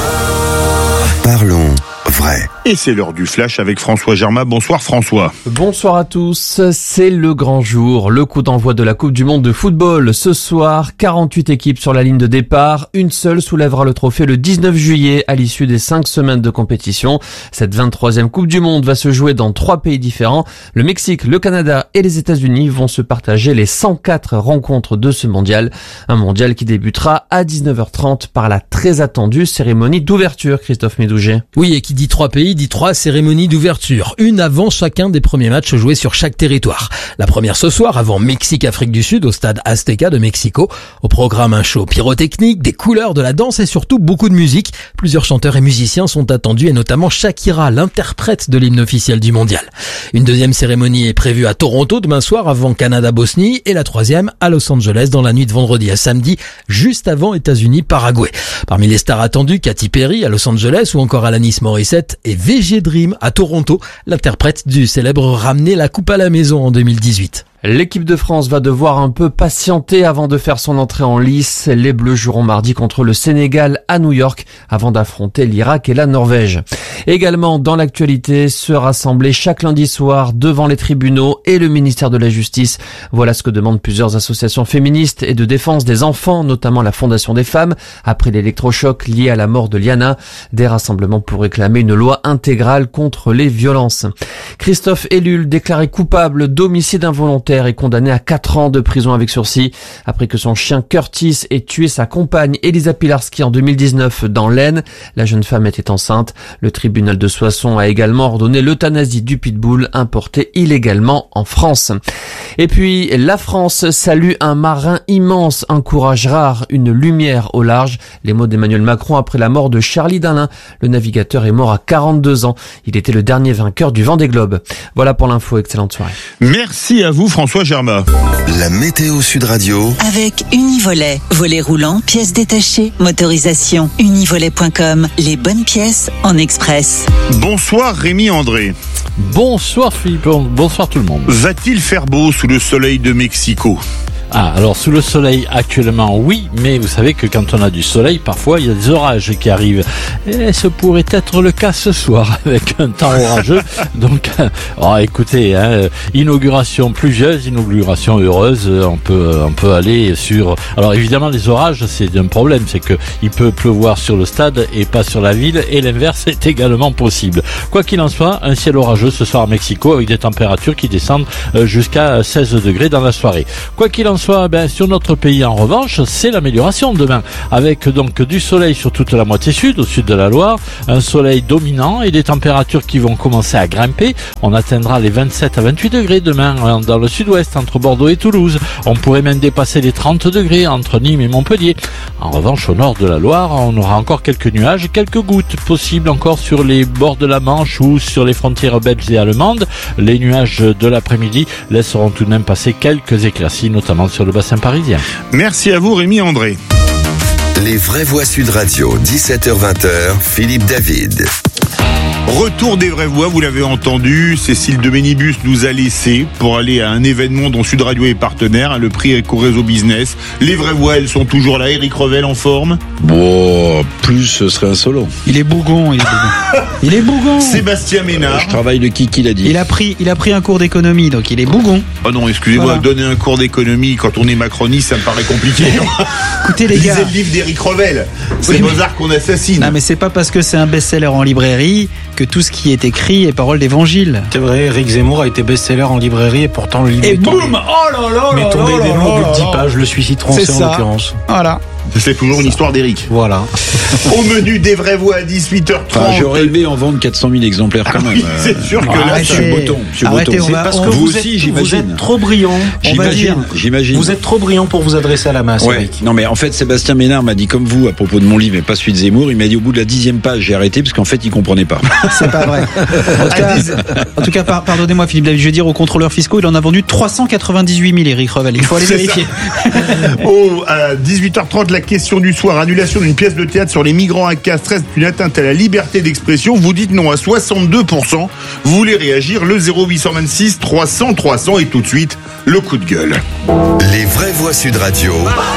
Parlons vrai. Et c'est l'heure du flash avec François Germain. Bonsoir François. Bonsoir à tous. C'est le grand jour, le coup d'envoi de la Coupe du Monde de football. Ce soir, quarante-huit équipes sur la ligne de départ. Une seule soulèvera le trophée le dix-neuf juillet à l'issue des cinq semaines de compétition. Cette vingt-troisième Coupe du Monde va se jouer dans trois pays différents. Le Mexique, le Canada et les États-Unis vont se partager les cent quatre rencontres de ce mondial. Un mondial qui débutera à dix-neuf heures trente par la très attendue cérémonie d'ouverture, Christophe Médouget. Oui, et qui dit trois pays, dit trois cérémonies d'ouverture, une avant chacun des premiers matchs joués sur chaque territoire. La première ce soir, avant Mexique-Afrique du Sud, au stade Azteca de Mexico. Au programme, un show pyrotechnique, des couleurs, de la danse et surtout beaucoup de musique. Plusieurs chanteurs et musiciens sont attendus et notamment Shakira, l'interprète de l'hymne officiel du mondial. Une deuxième cérémonie est prévue à Toronto demain soir avant Canada-Bosnie et la troisième à Los Angeles dans la nuit de vendredi à samedi, juste avant États-Unis-Paraguay. Parmi les stars attendues, Katy Perry à Los Angeles ou encore Alanis Morissette et V G Dream à Toronto, l'interprète du célèbre Ramener la coupe à la maison en deux mille dix-huit. L'équipe de France va devoir un peu patienter avant de faire son entrée en lice. Les Bleus joueront mardi contre le Sénégal à New York avant d'affronter l'Irak et la Norvège. Également dans l'actualité, se rassembler chaque lundi soir devant les tribunaux et le ministère de la Justice. Voilà ce que demandent plusieurs associations féministes et de défense des enfants, notamment la Fondation des femmes, après l'électrochoc lié à la mort de Liana. Des rassemblements pour réclamer une loi intégrale contre les violences. Christophe Ellul, déclaré coupable d'homicide involontaire, est condamné à quatre ans de prison avec sursis après que son chien Curtis ait tué sa compagne Elisa Pilarski en deux mille dix-neuf dans l'Aisne. La jeune femme était enceinte. Le tribunal de Soissons a également ordonné l'euthanasie du pitbull importé illégalement en France. Et puis, la France salue un marin immense, un courage rare, une lumière au large. Les mots d'Emmanuel Macron après la mort de Charlie Dalin. Le navigateur est mort à quarante-deux ans. Il était le dernier vainqueur du Vendée Globe. Voilà pour l'info. Excellente soirée. Merci à vous, François. François Germain. La météo Sud Radio. Avec Univolet. Volet roulant, pièces détachées, motorisation. Univolet point com. Les bonnes pièces en express. Bonsoir Rémi André. Bonsoir Philippe, bonsoir tout le monde. Va-t-il faire beau sous le soleil de Mexico ? Ah, alors sous le soleil actuellement oui, mais vous savez que quand on a du soleil, parfois il y a des orages qui arrivent. Et ce pourrait être le cas ce soir avec un temps orageux. Donc, oh, écoutez, hein, inauguration pluvieuse, inauguration heureuse, on peut on peut aller sur. Alors évidemment les orages c'est un problème, c'est que il peut pleuvoir sur le stade et pas sur la ville, et l'inverse est également possible. Quoi qu'il en soit, un ciel orageux ce soir à Mexico avec des températures qui descendent jusqu'à seize degrés dans la soirée. Quoi qu'il en soit, ben, sur notre pays en revanche, c'est l'amélioration demain, avec donc du soleil sur toute la moitié sud, au sud de la Loire, un soleil dominant et des températures qui vont commencer à grimper. On atteindra les vingt-sept à vingt-huit degrés demain dans le sud-ouest, entre Bordeaux et Toulouse. On pourrait même dépasser les trente degrés entre Nîmes et Montpellier. En revanche, au nord de la Loire, on aura encore quelques nuages, quelques gouttes possibles encore sur les bords de la Manche ou sur les frontières belges et allemandes. Les nuages de l'après-midi laisseront tout de même passer quelques éclaircies, notamment sur le bassin parisien. Merci à vous Rémi André. Les vraies voix Sud Radio, dix-sept heures vingt, Philippe David. Retour des vraies voix, vous l'avez entendu, Cécile de Ménibus nous a laissé pour aller à un événement dont Sud Radio est partenaire, le prix Eco-Réseau Business. Les vraies voix, elles sont toujours là. Éric Revel en forme? Bon, plus ce serait insolent. Il est bougon, il est bougon. Il est bougon. Sébastien Ménard. Je travaille le kiki, il a dit. Il a pris, il a pris un cours d'économie, donc il est bougon. Oh non, excusez-moi, voilà. Donner un cours d'économie quand on est macroniste, ça me paraît compliqué. Écoutez les gars. Lisez le livre d'Éric Revel. C'est oui, Mozart qu'on assassine. Non mais c'est pas parce que c'est un best-seller en librairie que tout ce qui est écrit est parole d'évangile. C'est vrai, Éric Zemmour a été best-seller en librairie et pourtant le livre et est boum tombé. Oh là là Mais tombé des longs de dix pages, le suicide français en l'occurrence. Voilà. C'est toujours une histoire d'Éric. Voilà. Au menu des vraies voix à dix-huit heures trente. Enfin, j'aurais aimé en vendre quatre cent mille exemplaires quand ah même. Oui, c'est sûr que ah, là, je suis botton. Je suis Arrêtez, botton. On va, parce on, que vous, vous aussi, êtes, j'imagine. Vous êtes trop brillant. J'imagine. J'imagine. Vous êtes trop brillant pour vous adresser à la masse. Ouais. Eric. Non, mais en fait, Sébastien Ménard m'a dit comme vous à propos de mon livre, mais pas celui de Zemmour. Il m'a dit au bout de la dixième page, j'ai arrêté parce qu'en fait, il comprenait pas. C'est pas vrai. En tout cas, en tout cas par, pardonnez-moi, Philippe David. Je vais dire aux contrôleurs fiscaux, il en a vendu trois cent quatre-vingt-dix-huit mille. Éric Revel. Il faut aller vérifier. Oh, à dix-huit heures trente, la question du soir. Annulation d'une pièce de théâtre sur les migrants à Castres, une atteinte à la liberté d'expression. Vous dites non à soixante-deux pour cent. Vous voulez réagir, le zéro huit cent vingt-six trois cents trois cents et tout de suite, le coup de gueule. Les vraies voix Sud Radio.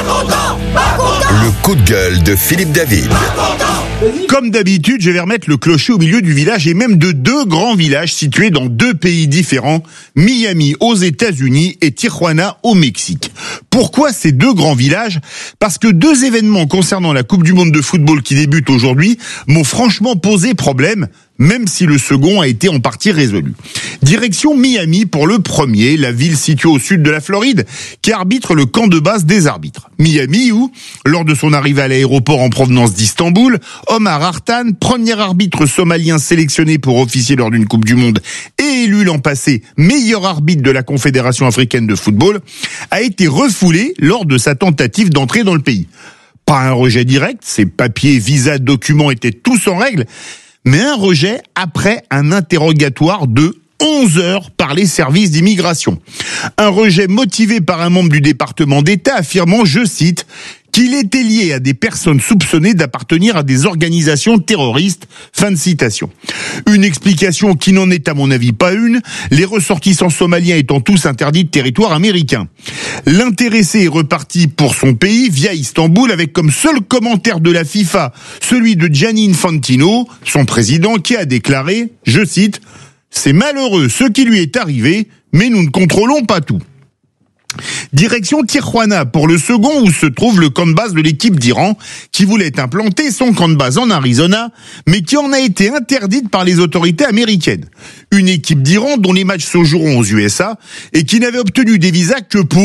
Le coup de gueule de Philippe David. Comme d'habitude, je vais remettre le clocher au milieu du village et même de deux grands villages situés dans deux pays différents, Miami aux États-Unis et Tijuana au Mexique. Pourquoi ces deux grands villages? Parce que deux événements concernant la Coupe du Monde de football qui débute aujourd'hui m'ont franchement posé problème, même si le second a été en partie résolu. Direction Miami pour le premier, la ville située au sud de la Floride, qui arbitre le camp de base des arbitres. Miami où, lors de son arrivée à l'aéroport en provenance d'Istanbul, Omar Artan, premier arbitre somalien sélectionné pour officier lors d'une Coupe du Monde et élu l'an passé meilleur arbitre de la Confédération africaine de football, a été refoulé lors de sa tentative d'entrer dans le pays. Pas un rejet direct, ses papiers, visas, documents étaient tous en règle, mais un rejet après un interrogatoire de onze heures par les services d'immigration. Un rejet motivé par un membre du département d'État affirmant, je cite, qu'il était lié à des personnes soupçonnées d'appartenir à des organisations terroristes. Fin de citation. Une explication qui n'en est à mon avis pas une, les ressortissants somaliens étant tous interdits de territoire américain. L'intéressé est reparti pour son pays via Istanbul avec comme seul commentaire de la FIFA celui de Gianni Infantino, son président, qui a déclaré, je cite, « C'est malheureux ce qui lui est arrivé, mais nous ne contrôlons pas tout ». Direction Tijuana pour le second où se trouve le camp de base de l'équipe d'Iran qui voulait implanter son camp de base en Arizona mais qui en a été interdite par les autorités américaines. Une équipe d'Iran dont les matchs se joueront aux U S A et qui n'avait obtenu des visas que pour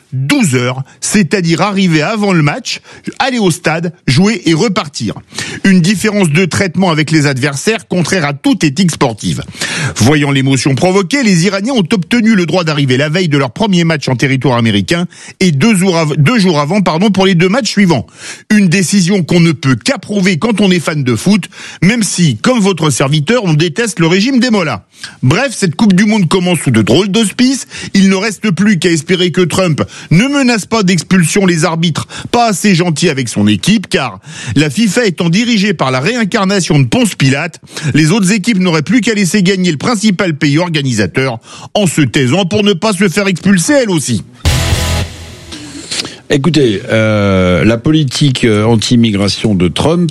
douze heures, c'est-à-dire arriver avant le match, aller au stade, jouer et repartir. Une différence de traitement avec les adversaires contraire à toute éthique sportive. Voyant l'émotion provoquée, les Iraniens ont obtenu le droit d'arriver la veille de leur premier match en territoire américain et deux jours, av- deux jours avant pardon, pour les deux matchs suivants. Une décision qu'on ne peut qu'approuver quand on est fan de foot, même si, comme votre serviteur, on déteste le régime des mollahs. Bref, cette Coupe du Monde commence sous de drôles d'auspices. Il ne reste plus qu'à espérer que Trump ne menace pas d'expulsion les arbitres pas assez gentils avec son équipe, car la FIFA étant dirigée par la réincarnation de Ponce Pilate, les autres équipes n'auraient plus qu'à laisser gagner le principal pays organisateur en se taisant pour ne pas se faire expulser elle aussi. Écoutez, euh, la politique anti-immigration de Trump,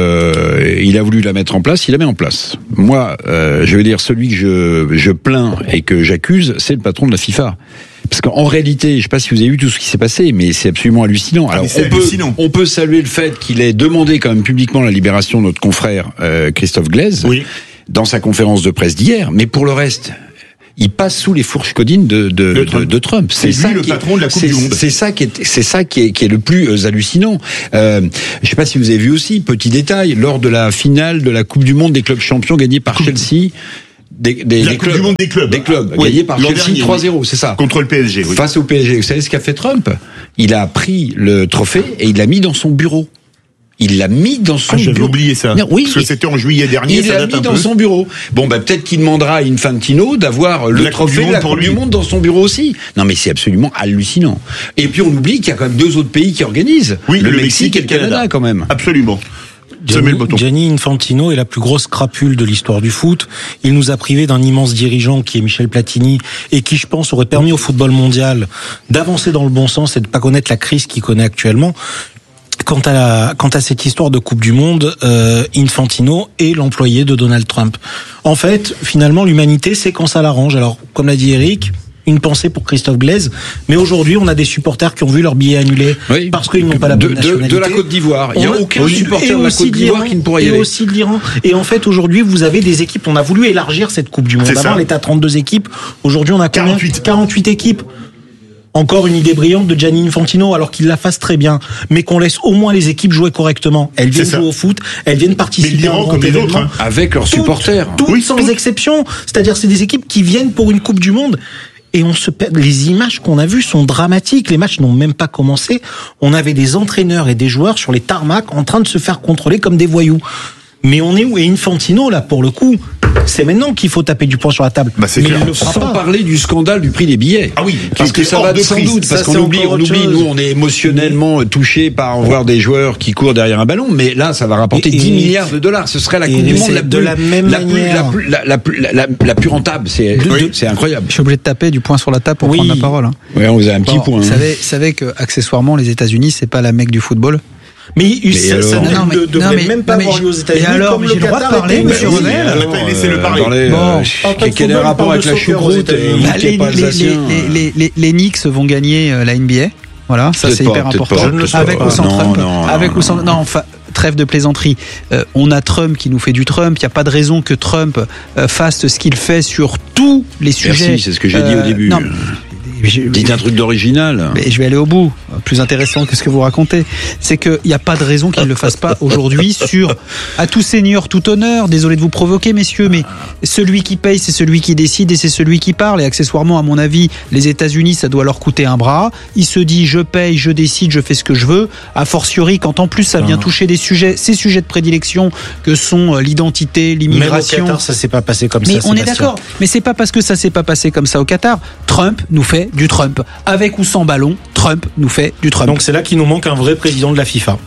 euh, il a voulu la mettre en place, il la met en place. Moi, euh, je veux dire, celui que je, je plains et que j'accuse, c'est le patron de la FIFA. Parce qu'en réalité, je ne sais pas si vous avez vu tout ce qui s'est passé, mais c'est absolument hallucinant. Alors, c'est on, hallucinant. Peut, on peut saluer le fait qu'il ait demandé quand même publiquement la libération de notre confrère euh, Christophe Glaise oui. dans sa conférence de presse d'hier, mais pour le reste... il passe sous les fourches codines de, de, de, Trump. de, de Trump. C'est, c'est lui le patron est, de la Coupe c'est, du Monde. C'est ça qui est, c'est ça qui est, qui est le plus euh, hallucinant. Euh, je ne sais pas si vous avez vu aussi, petit détail, lors de la finale de la Coupe du Monde des clubs champions gagnée par Chelsea. Des, des, la des Coupe clubs, du Monde des clubs. Des clubs, oui, gagnés par Chelsea dernier, trois zéro, oui. C'est ça. Contre le P S G, oui. Face au P S G. Vous savez ce qu'a fait Trump? Il a pris le trophée et il l'a mis dans son bureau. Il l'a mis dans son ah, j'avais bureau. oublié ça. Non, oui. Parce que c'était en juillet dernier. Il ça l'a date mis un dans peu. son bureau. Bon, bah, peut-être qu'il demandera à Infantino d'avoir le la trophée de la Coupe du Monde dans son bureau aussi. Non, mais c'est absolument hallucinant. Et puis, on oublie qu'il y a quand même deux autres pays qui organisent. Oui, le, le Mexique, Mexique et le Canada, Canada, quand même. Absolument. Gianni, Gianni Infantino est la plus grosse crapule de l'histoire du foot. Il nous a privé d'un immense dirigeant qui est Michel Platini et qui, je pense, aurait permis au football mondial d'avancer dans le bon sens et de pas connaître la crise qu'il connaît actuellement. Quant à, la, quant à cette histoire de Coupe du Monde, euh, Infantino est l'employé de Donald Trump. En fait, finalement, l'humanité, c'est quand ça l'arrange. Alors, comme l'a dit Eric, une pensée pour Christophe Glaise, mais aujourd'hui, on a des supporters qui ont vu leur billet annulé oui. parce qu'ils n'ont pas la bonne de, nationalité. De, de la Côte d'Ivoire. Il n'y a on aucun a, supporter de la Côte d'Ivoire qui ne pourrait y aller. Et aussi de l'Iran. Et en fait, aujourd'hui, vous avez des équipes. On a voulu élargir cette Coupe du Monde. C'est Avant, ça. on était à trente-deux équipes. Aujourd'hui, on a quarante-huit. quarante-huit équipes. Encore une idée brillante de Gianni Infantino, alors qu'il la fasse très bien, mais qu'on laisse au moins les équipes jouer correctement. Elles viennent jouer au foot, elles viennent participer à un comme les autres, hein. Avec leurs toutes, supporters. Toutes oui, sans toutes. exception. C'est-à-dire, c'est des équipes qui viennent pour une Coupe du Monde. Et on se perd. Les images qu'on a vues sont dramatiques. Les matchs n'ont même pas commencé. On avait des entraîneurs et des joueurs sur les tarmacs en train de se faire contrôler comme des voyous. Mais on est où? Et Infantino, là, pour le coup, c'est maintenant qu'il faut taper du poing sur la table. Bah, c'est mais clair. il le fera Sans pas. parler du scandale du prix des billets. Ah oui, parce que ça va sans prix. doute, parce ça, qu'on oublie, on autre oublie, chose. nous, on est émotionnellement touchés par voir des joueurs qui courent derrière un ballon, mais là, ça va rapporter et, dix et, milliards de dollars. Ce serait la Coupe du Monde la de plus, la même la plus, manière. la plus, la, la, plus- la, la, la plus rentable. C'est, De- oui, de- c'est incroyable. Je suis obligé de taper du poing sur la table pour Oui. prendre la parole. Hein. Ouais, on vous a un petit Bon, point. Vous hein. savez, savez que accessoirement, les États-Unis, c'est pas la Mecque du football. Mais, il- ça, alors ça ne Non, mais- de- devrait non, mais- même pas non, mais avoir je- lieu aux États-Unis. et alors, comme mais le j'ai le droit de Qatar parler, était- monsieur Oui, Revel. alors, Attends, laissez-le parler. Parlez, Bon. euh, En tant que quel est le football, rapport on avec parle la de soccer aux choucroute États-Unis. euh, Bah, qui est les, pas les, alsacien, les, les, les, les Knicks vont gagner euh, la N B A. Voilà, ça Peut-être c'est pas, hyper peut-être important. pas, je ne le sais Avec pas. ou sans Non, Trump. non, Avec non, ou sans. Non, enfin, trêve de plaisanterie. Euh, on a Trump qui nous fait du Trump. Il n'y a pas de raison que Trump euh, fasse ce qu'il fait sur tous les sujets. Merci, c'est ce que j'ai dit au Euh, début. Non, je- Dites un truc d'original. mais je vais aller au bout. Plus intéressant que ce que vous racontez, c'est qu'il n'y a pas de raison qu'il ne le fasse pas aujourd'hui sur à tout seigneur, tout honneur. Désolé de vous provoquer, messieurs, mais celui qui paye, c'est celui qui décide et c'est celui qui parle. Et accessoirement, à mon avis, les États-Unis, ça doit leur coûter un bras. Il se dit, je paye, je décide, je fais ce que je veux. A fortiori, quand en plus ça vient toucher des sujets, ces sujets de prédilection que sont euh, l'identité, Même au l'immigration. Qatar, ça s'est pas passé comme Mais ça. on est Sébastien. d'accord. Mais c'est pas parce que ça s'est pas passé comme ça au Qatar. Trump nous fait du Trump. Avec ou sans ballon, Trump nous fait du Trump. Donc c'est là qu'il nous manque un vrai président de la FIFA.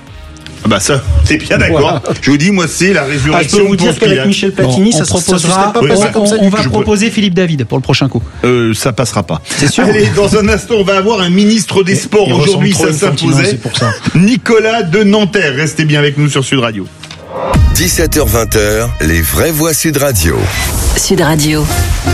Ah bah ça, c'est bien d'accord. Voilà. Je vous dis, moi, c'est la Ah, je peux résurrection vous de dire Ponce qu'avec Pilate. Michel Platini, Bon, ça, on ça, ça se proposera- serait pas Oui, passé voilà. comme ça. on du va tout. proposer Philippe David pour le prochain coup. Euh, ça passera pas. C'est sûr. Allez, dans un instant, on va avoir un ministre des Sports. il Aujourd'hui, ressemble ça trop à Infantino, s'imposait. c'est pour ça. Nicolas de Nanterre. Restez bien avec nous sur Sud Radio. dix-sept heures vingt, les vraies voix Sud Radio. Sud Radio.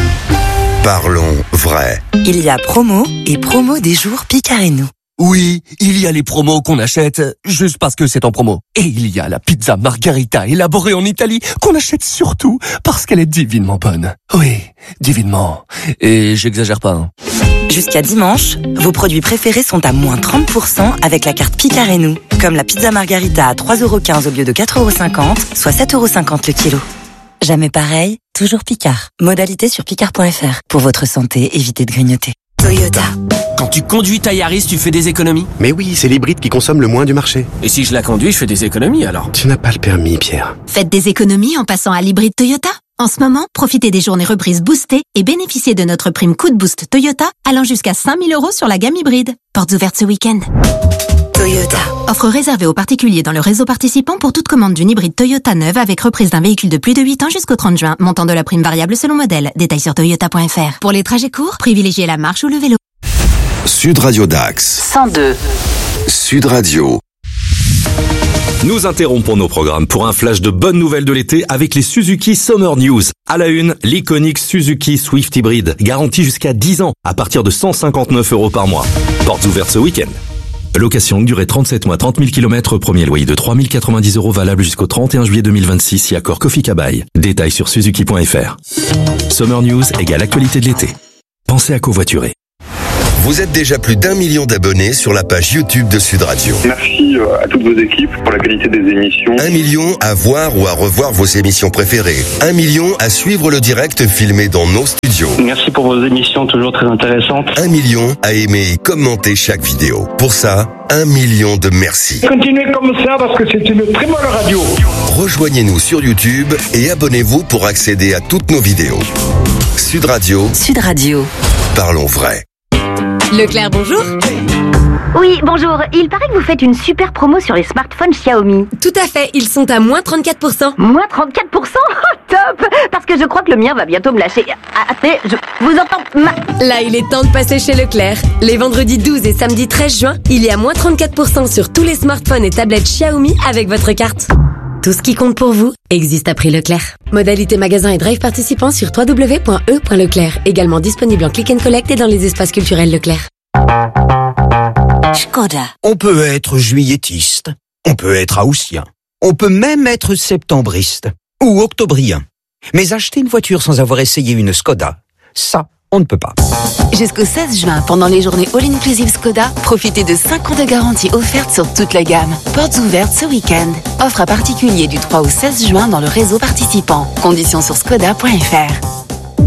Parlons vrai. Il y a promo et promo des jours Picareno. Oui, il y a les promos qu'on achète juste parce que c'est en promo. Et il y a la pizza margarita élaborée en Italie qu'on achète surtout parce qu'elle est divinement bonne. Oui, divinement. Et j'exagère pas. Hein. Jusqu'à dimanche, vos produits préférés sont à moins trente pour cent avec la carte Picard et nous. Comme la pizza margarita à trois euros quinze au lieu de quatre euros cinquante, soit sept euros cinquante le kilo. Jamais pareil, toujours Picard. Modalité sur picard point f r. Pour votre santé, évitez de grignoter. Toyota. Quand tu conduis ta Yaris, tu fais des économies? Mais oui, c'est l'hybride qui consomme le moins du marché. Et si je la conduis, je fais des économies alors? Tu n'as pas le permis, Pierre. Faites des économies en passant à l'hybride Toyota. En ce moment, profitez des journées reprises boostées et bénéficiez de notre prime coup de boost Toyota allant jusqu'à cinq mille euros sur la gamme hybride. Portes ouvertes ce week-end. Toyota. Offre réservée aux particuliers dans le réseau participant pour toute commande d'une hybride Toyota neuve avec reprise d'un véhicule de plus de huit ans jusqu'au trente juin. Montant de la prime variable selon modèle. Détails sur toyota point f r. Pour les trajets courts, privilégiez la marche ou le vélo. Sud Radio Dax. cent deux. Sud Radio. Nous interrompons nos programmes pour un flash de bonnes nouvelles de l'été avec les Suzuki Summer News. À la une, l'iconique Suzuki Swift Hybrid, garantie jusqu'à dix ans, à partir de cent cinquante-neuf euros par mois. Portes ouvertes ce week-end. Location durée trente-sept mois, trente mille kilomètres, premier loyer de trois mille quatre-vingt-dix euros valable jusqu'au trente et un juillet deux mille vingt-six, si accord Kofi Kabai. Détails sur suzuki point f r. Summer News égale actualité de l'été. Pensez à covoiturer. Vous êtes déjà plus d'un million d'abonnés sur la page YouTube de Sud Radio. Merci à toutes vos équipes pour la qualité des émissions. Un million à voir ou à revoir vos émissions préférées. Un million à suivre le direct filmé dans nos studios. Merci pour vos émissions toujours très intéressantes. Un million à aimer et commenter chaque vidéo. Pour ça, un million de merci. Continuez comme ça parce que c'est une très bonne radio. Rejoignez-nous sur YouTube et abonnez-vous pour accéder à toutes nos vidéos. Sud Radio. Sud Radio. Parlons vrai. Leclerc, bonjour. Oui, bonjour. Il paraît que vous faites une super promo sur les smartphones Xiaomi. Tout à fait, ils sont à moins trente-quatre pour cent. Moins trente-quatre pour cent? Oh, top! Parce que je crois que le mien va bientôt me lâcher. Ah, attendez, je vous entends ma... Là, il est temps de passer chez Leclerc. Les vendredis douze et samedi treize juin, il y a moins trente-quatre pour cent sur tous les smartphones et tablettes Xiaomi avec votre carte. Tout ce qui compte pour vous existe à prix Leclerc. Modalité magasin et drive participants sur w w w point e point leclerc. Également disponible en click and collect et dans les espaces culturels Leclerc. Skoda. On peut être juillettiste, on peut être haussien, on peut même être septembriste ou octobrien. Mais acheter une voiture sans avoir essayé une Skoda, ça, on ne peut pas. Jusqu'au seize juin, pendant les journées All-Inclusive Skoda, profitez de cinq ans de garantie offerte sur toute la gamme. Portes ouvertes ce week-end. Offre à particulier du trois au seize juin dans le réseau participant. Conditions sur skoda point f r.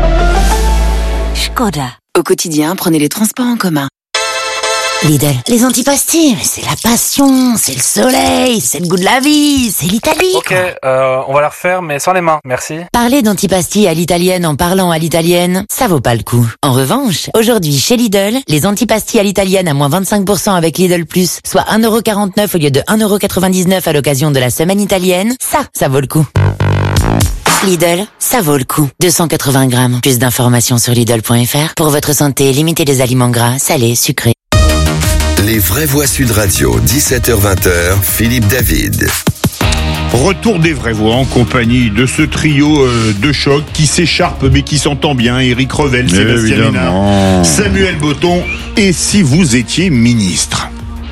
Skoda. Au quotidien, prenez les transports en commun. Lidl, les antipastilles, c'est la passion, c'est le soleil, c'est le goût de la vie, c'est l'Italie. Ok, euh, on va la refaire, mais sans les mains, merci. Parler d'antipastilles à l'italienne en parlant à l'italienne, ça vaut pas le coup. En revanche, aujourd'hui chez Lidl, les antipastilles à l'italienne à moins vingt-cinq pour cent avec Lidl Plus, soit un euro quarante-neuf au lieu de un euro quatre-vingt-dix-neuf à l'occasion de la semaine italienne, ça, ça vaut le coup. Lidl, ça vaut le coup. deux cent quatre-vingts grammes. Plus d'informations sur Lidl point f r. Pour votre santé, limitez les aliments gras, salés, sucrés. Les vraies voix Sud Radio, dix-sept heures vingt, Philippe David. Retour des vraies voix en compagnie de ce trio euh, de choc qui s'écharpe mais qui s'entend bien. Éric Revel, Sébastien Ménard, Samuel Botton. Et si vous étiez ministre?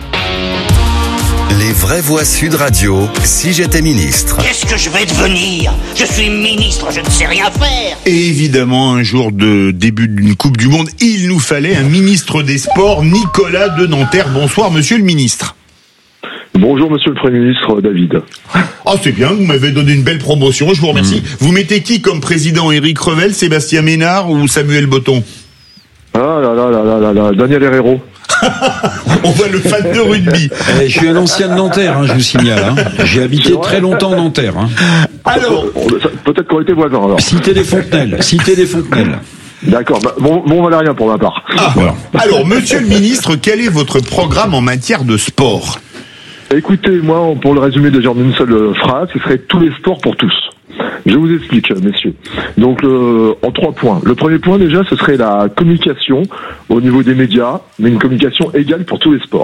Les vraies voix Sud Radio, si j'étais ministre. Qu'est-ce que je vais devenir? Je suis ministre, je ne sais rien faire. Et évidemment, un jour de début d'une Coupe du Monde, il nous fallait un ministre des Sports, Nicolas de Nanterre. Bonsoir, monsieur le ministre. Bonjour, monsieur le Premier ministre, David. Oh, c'est bien, vous m'avez donné une belle promotion, je vous remercie. Mmh. Vous mettez qui comme président? Éric Revel, Sébastien Ménard ou Samuel Botton? Ah là là là là là là, Daniel Herrero. On voit le fan de rugby. Eh, je suis un ancien de Nanterre, hein, je vous signale. Hein. J'ai habité très longtemps à Nanterre. Hein. Alors, peut-être qu'on était voisins alors. Cité des Fontenelles. Cité des Fontenelles. D'accord. Bah, bon, bon, Valérien pour ma part. Ah, voilà. Alors, monsieur le ministre, quel est votre programme en matière de sport? Écoutez, moi, pour le résumer déjà en une seule phrase, ce serait tous les sports pour tous. Je vous explique, messieurs. Donc, euh, en trois points. Le premier point, déjà, ce serait la communication au niveau des médias, mais une communication égale pour tous les sports.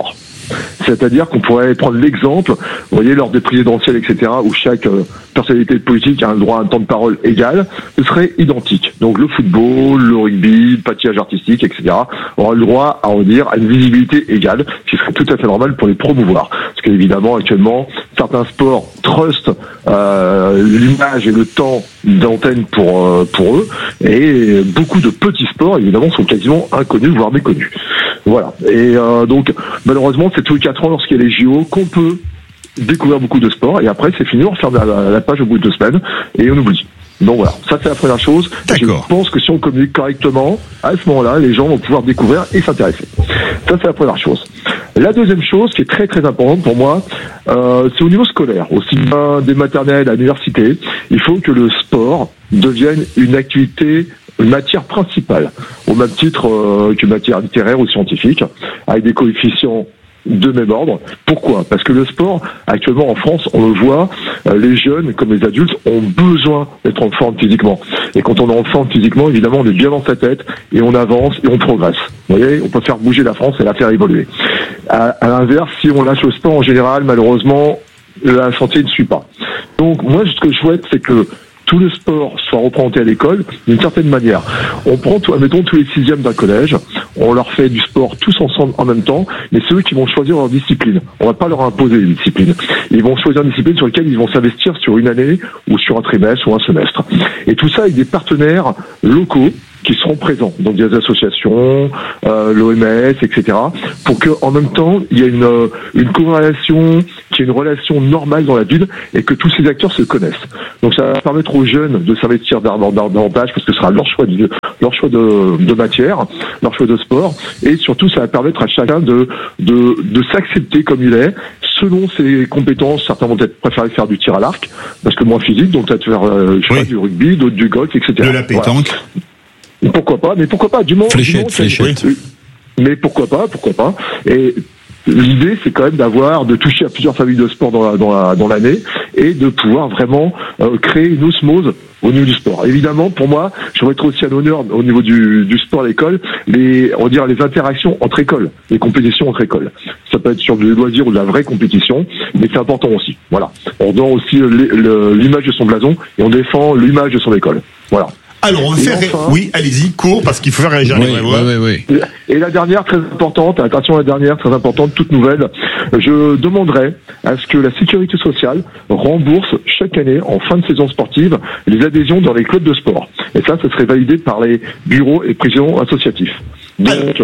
C'est-à-dire qu'on pourrait prendre l'exemple, vous voyez, lors des présidentielles, et cetera, où chaque euh, personnalité politique a un droit à un temps de parole égal, ce serait identique. Donc le football, le rugby, le patinage artistique, et cetera, aura le droit, à en dire, à une visibilité égale, qui serait tout à fait normal pour les promouvoir. Parce qu'évidemment, actuellement, certains sports trustent euh, l'image et le temps d'antenne pour euh, pour eux, et beaucoup de petits sports, évidemment, sont quasiment inconnus, voire méconnus. Voilà. Et euh, donc, malheureusement, c'est tous les quatre ans, lorsqu'il y a les J O, qu'on peut découvrir beaucoup de sports, et après, c'est fini, on referme la, la page au bout de deux semaines, et on oublie. Donc voilà, ça c'est la première chose. D'accord. Je pense que si on communique correctement, à ce moment-là, les gens vont pouvoir découvrir et s'intéresser. Ça c'est la première chose. La deuxième chose qui est très très importante pour moi, euh, c'est au niveau scolaire. Aussi bien des maternelles à l'université, il faut que le sport devienne une activité, une matière principale, au même titre euh, qu'une matière littéraire ou scientifique, avec des coefficients de même ordre. Pourquoi ? Parce que le sport, actuellement en France, on le voit, euh, les jeunes comme les adultes ont besoin d'être en forme physiquement. Et quand on est en forme physiquement, évidemment, on est bien dans sa tête et on avance et on progresse. Vous voyez, on peut faire bouger la France et la faire évoluer. À, à l'inverse, si on lâche le sport en général, malheureusement, la santé ne suit pas. Donc moi, ce que je souhaite, c'est que tout le sport soit représenté à l'école d'une certaine manière. On prend, admettons, tous les sixièmes d'un collège, on leur fait du sport tous ensemble en même temps, mais ceux qui vont choisir leur discipline. On va pas leur imposer une discipline. Ils vont choisir une discipline sur laquelle ils vont s'investir sur une année, ou sur un trimestre, ou un semestre. Et tout ça avec des partenaires locaux qui seront présents, donc des associations, euh, l'O M S, et cetera, pour que en même temps il y ait une euh, une corrélation, qu'il y ait une relation normale dans la ville et que tous ces acteurs se connaissent. Donc ça va permettre aux jeunes de s'investir davantage parce que ce sera leur choix de leur choix de, de matière, leur choix de sport, et surtout ça va permettre à chacun de de de s'accepter comme il est. Selon ses compétences, certains vont peut-être préférer faire du tir à l'arc parce que moins physique, donc peut-être faire euh, je sais pas, du rugby, d'autres du golf, et cetera. De la pétanque. Voilà. Pourquoi pas, mais pourquoi pas, du moment, fléchette, du moment fléchette. Oui. Mais pourquoi pas, pourquoi pas. Et l'idée, c'est quand même d'avoir, de toucher à plusieurs familles de sport dans la, dans la, dans l'année, et de pouvoir vraiment euh, créer une osmose au niveau du sport. Évidemment, pour moi, je voudrais être aussi un honneur au niveau du, du sport à l'école, les, on va dire les interactions entre écoles, les compétitions entre écoles. Ça peut être sur du loisir ou de la vraie compétition, mais c'est important aussi. Voilà. On donne aussi le, le, l'image de son blason et on défend l'image de son école. Voilà. Alors, on va faire... Enfin, oui, allez-y, court, parce qu'il faut faire réagir oui, les vrais oui, oui, oui. Et la dernière, très importante, attention, la dernière, très importante, toute nouvelle, je demanderai à ce que la sécurité sociale rembourse chaque année, en fin de saison sportive, les adhésions dans les clubs de sport. Et ça, ce serait validé par les bureaux et présidents associatifs. Donc,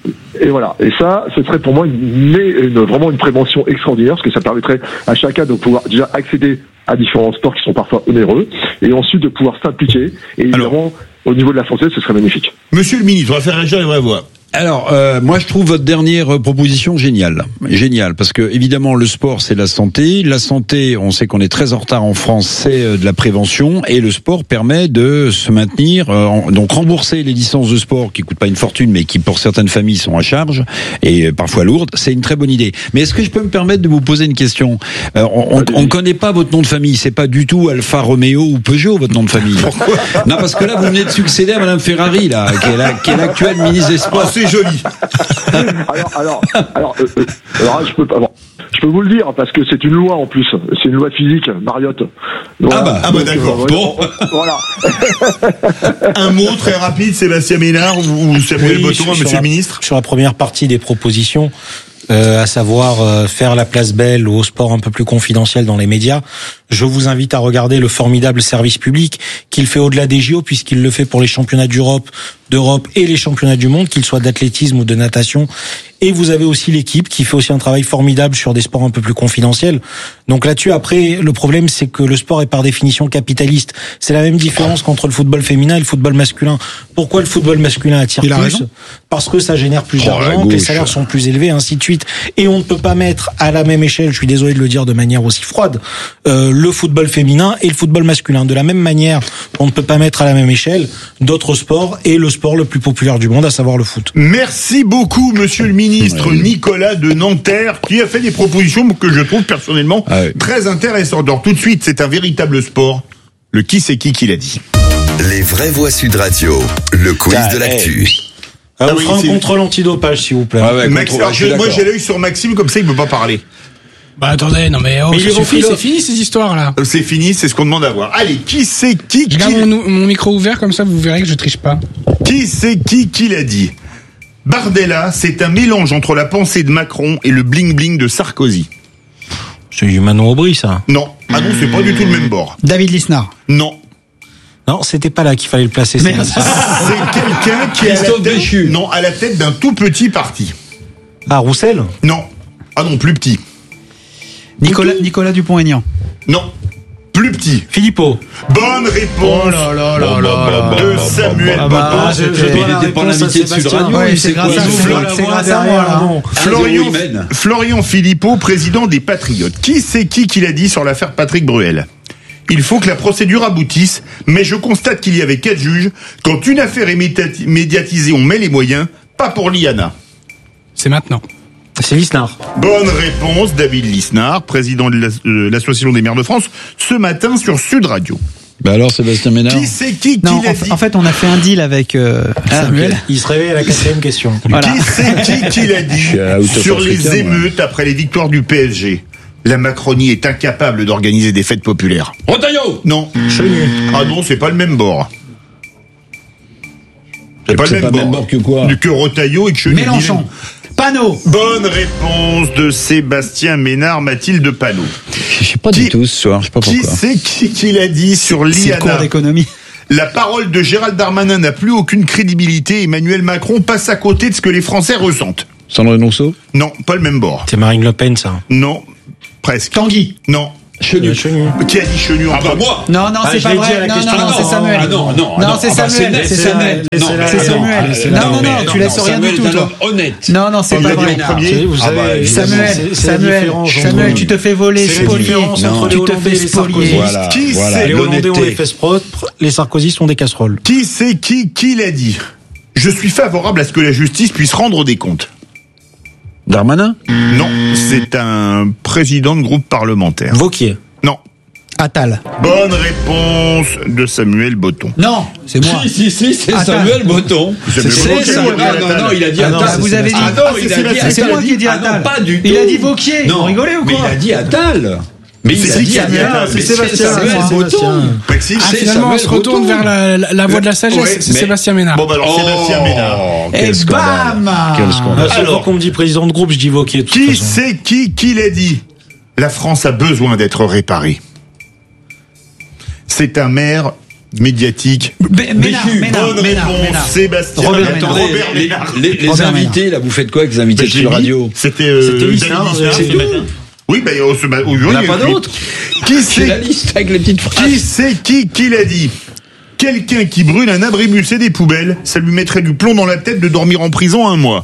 et voilà. Et ça, ce serait pour moi une, une, vraiment une prévention extraordinaire, parce que ça permettrait à chacun de pouvoir déjà accéder à différents sports qui sont parfois onéreux, et ensuite de pouvoir s'impliquer. Et évidemment, au niveau de la santé, ce serait magnifique. Monsieur le ministre, on va faire réagir les vraies voix. Alors, euh, moi, je trouve votre dernière proposition géniale, géniale, parce que évidemment, le sport, c'est la santé. La santé, on sait qu'on est très en retard en France, c'est de la prévention, et le sport permet de se maintenir. Euh, donc, rembourser les licences de sport qui coûtent pas une fortune, mais qui pour certaines familles sont à charge et parfois lourdes, c'est une très bonne idée. Mais est-ce que je peux me permettre de vous poser une question ? euh, On ne connaît pas votre nom de famille, c'est pas du tout Alfa Romeo ou Peugeot votre nom de famille. Pourquoi ? Non, parce que là, vous venez de succéder à Madame Ferrari, là, qui est, la, qui est l'actuelle ministre des Sports. C'est joli. alors, alors, alors, euh, euh, alors, je peux pas. Bon, je peux vous le dire parce que c'est une loi en plus. C'est une loi physique, Mariotte. Donc, ah bah, ah bah d'accord. Euh, bon. Voilà. Un mot très rapide, Sébastien Ménard ou Samuel oui, Botton, Monsieur la, le Ministre. Sur la première partie des propositions. Euh, à savoir euh, faire la place belle au sport un peu plus confidentiel dans les médias. Je vous invite à regarder le formidable service public qu'il fait au-delà des J O, puisqu'il le fait pour les championnats d'Europe, d'Europe et les championnats du monde, qu'ils soient d'athlétisme ou de natation. Et vous avez aussi l'équipe qui fait aussi un travail formidable sur des sports un peu plus confidentiels. Donc là-dessus, après, le problème, c'est que le sport est par définition capitaliste. C'est la même différence qu'entre le football féminin et le football masculin. Pourquoi le football masculin attire plus ? Raison. Parce que ça génère plus oh, d'argent, que les salaires sont plus élevés, ainsi de suite. Et on ne peut pas mettre à la même échelle, je suis désolé de le dire de manière aussi froide, euh, le football féminin et le football masculin. De la même manière, on ne peut pas mettre à la même échelle d'autres sports et le sport le plus populaire du monde, à savoir le foot. Merci beaucoup, Monsieur le Ministre oui. Nicolas de Nanterre, qui a fait des propositions que je trouve personnellement ah oui. très intéressantes. Alors tout de suite, c'est un véritable sport. Le qui c'est qui qui l'a dit. Les vraies voix Sud Radio, le quiz ah, de l'actu. Hey. Alors, Ah on oui, fera un c'est- contrôle antidopage, s'il vous plaît. Ah ouais, Max, contre- alors, je suis je- moi d'accord. j'ai l'œil sur Maxime, comme ça il peut pas parler. Bah attendez, non mais oh, Mais il ça est suffit, ventriloque. c'est fini ces histoires là. Euh, C'est fini, c'est ce qu'on demande à voir. Allez, qui c'est qui Je qui, garde mon, mon micro ouvert comme ça vous verrez que je triche pas. qui c'est qui qui l'a dit? Bardella, c'est un mélange entre la pensée de Macron et le bling-bling de Sarkozy. C'est du Manon Aubry, ça. Non, ah non, c'est pas du tout le même bord. David Lisnard. Non, Non, c'était pas là qu'il fallait le placer. Mais- c'est- c'est quelqu'un qui est à la Christophe tête, Béchu. non, à la tête d'un tout petit parti. Ah, Roussel. Non, ah non, plus petit. Nicolas, Nicolas Dupont-Aignan. Non, plus petit. Philippot. Bonne réponse Oh là là là là de Samuel Ah bah, Botton. je- je Mais dois il la était pas réponse à l'invité de Sud Sébastien. Radio. Ouais, il c'est sait grâce quoi, à il vous, fait- c'est grâce à moi, là. non. Florian, Ah, zéro, il mène. Florian Philippot, président des Patriotes. Qui c'est qui qui l'a dit sur l'affaire Patrick Bruel? Il faut que la procédure aboutisse, mais je constate qu'il y avait quatre juges. Quand une affaire est médiati- médiatisée, on met les moyens, pas pour l'I A N A. C'est maintenant. C'est Lisnard. Bonne réponse, David Lisnard, président de l'As- de l'Association des maires de France, ce matin sur Sud Radio. Bah alors, Sébastien Ménard. Qui c'est qui qui Non, l'a en, dit? en fait, on a fait un deal avec euh, Ah, Samuel. ok. Il se réveille à la quatrième question. Voilà. Qui c'est qui qui l'a dit suis à Out of sur les Africa, moi. émeutes après les victoires du P S G? La Macronie est incapable d'organiser des fêtes populaires. Retailleau. Non. Ah non, c'est pas le même bord. C'est pas le C'est même pas le même bord. bord que quoi? Que Retailleau et que Chenu. Mélenchon. Panot. Bonne réponse de Sébastien Ménard, Mathilde Panot. Je sais pas Qui- du tout ce soir, je sais pas Qui pourquoi. c'est qui, qui l'a dit sur C'est l'I le A N cours A? d'économie. La parole de Gérald Darmanin n'a plus aucune crédibilité. Emmanuel Macron passe à côté de ce que les Français ressentent. Sandrine Rousseau. Non, pas le même bord. C'est Marine Le Pen, ça. Non, presque. Tanguy. Non. Chenu. Qui a dit Chenu en Ah bah moi. Non, non, Ah, c'est je pas l'ai dit vrai. à la Non, question. non, non, Ah c'est non, Samuel. ah non, non, non, non, c'est ah bah, Samuel. c'est C'est net, Samuel. c'est net. Non, C'est mais non, Samuel. ah, c'est Non, là, non, mais non, tu non, laisses non, rien du Samuel tout, est un toi. homme honnête. Non, non, c'est On pas l'a dit vrai. en premier. Vous Ah savez, bah, évidemment. Samuel, c'est- c'est la Samuel, différence entre- Samuel, tu te fais voler, C'est la spolier. différence entre les Tu te Hollandais fais et les Sarkozy. spolier. Voilà, Qui voilà, c'est Les Hollandais ont les l'honnêteté. fesses propres, les Sarkozy sont des casseroles. Qui c'est qui qui l'a dit? Je suis favorable à ce que la justice puisse rendre des comptes. Darmanin. Non, c'est un président de groupe parlementaire. Vauquier. Non. Attal. Bonne réponse de Samuel Botton. Non, c'est moi. Si, si, si, c'est Attends. Samuel Botton. C'est C'est Samuel Botton, Samuel. il a dit Non, Attal. non, il a dit Ah non, Attal. Ah, vous avez dit. Ah non, Ah, il c'est a dit Sébastien. C'est Attal. moi qui ai dit Ah Attal. non, pas du tout. Il a dit Vauquier. Non, Vous rigolez ou mais quoi? il a dit Attal. Mais il C'est a qui dit qui a dit Attal. Attal? Mais C'est Sébastien Sébastien. Botton. Maxime, Ah, C'est finalement, on Samuel se retourne Botton. vers la, la, la voie de la sagesse. Ouais, c'est mais- Sébastien Ménard. Bon, bah alors Sébastien Ménard. Oh, Et quel scandale. bam. Quel scandale. À chaque Alors. fois qu'on me dit président de groupe, je dis Vauquier. de toute Qui façon. c'est qui qui l'a dit? La France a besoin d'être réparée. C'est un maire médiatique. Bé- Ménard, Béchu. Ménard, Bonne Ménard, réponse, Ménard. Sébastien Robert Ménard. Ménard. Attendez, Robert les, Ménard. les- les Robert invités, là, vous faites quoi avec les invités Ben, de j'ai Sud mis- Radio? C'était euh, C'était David Lisnard, Lisnard, c'est ce tout. matin. Oui, ben, on se bat. Il n'y en a pas d'autres. Qui C'est la c'est liste avec les petites phrases. qui, c'est qui qui l'a dit? Quelqu'un qui brûle un abribus et des poubelles, ça lui mettrait du plomb dans la tête de dormir en prison un mois.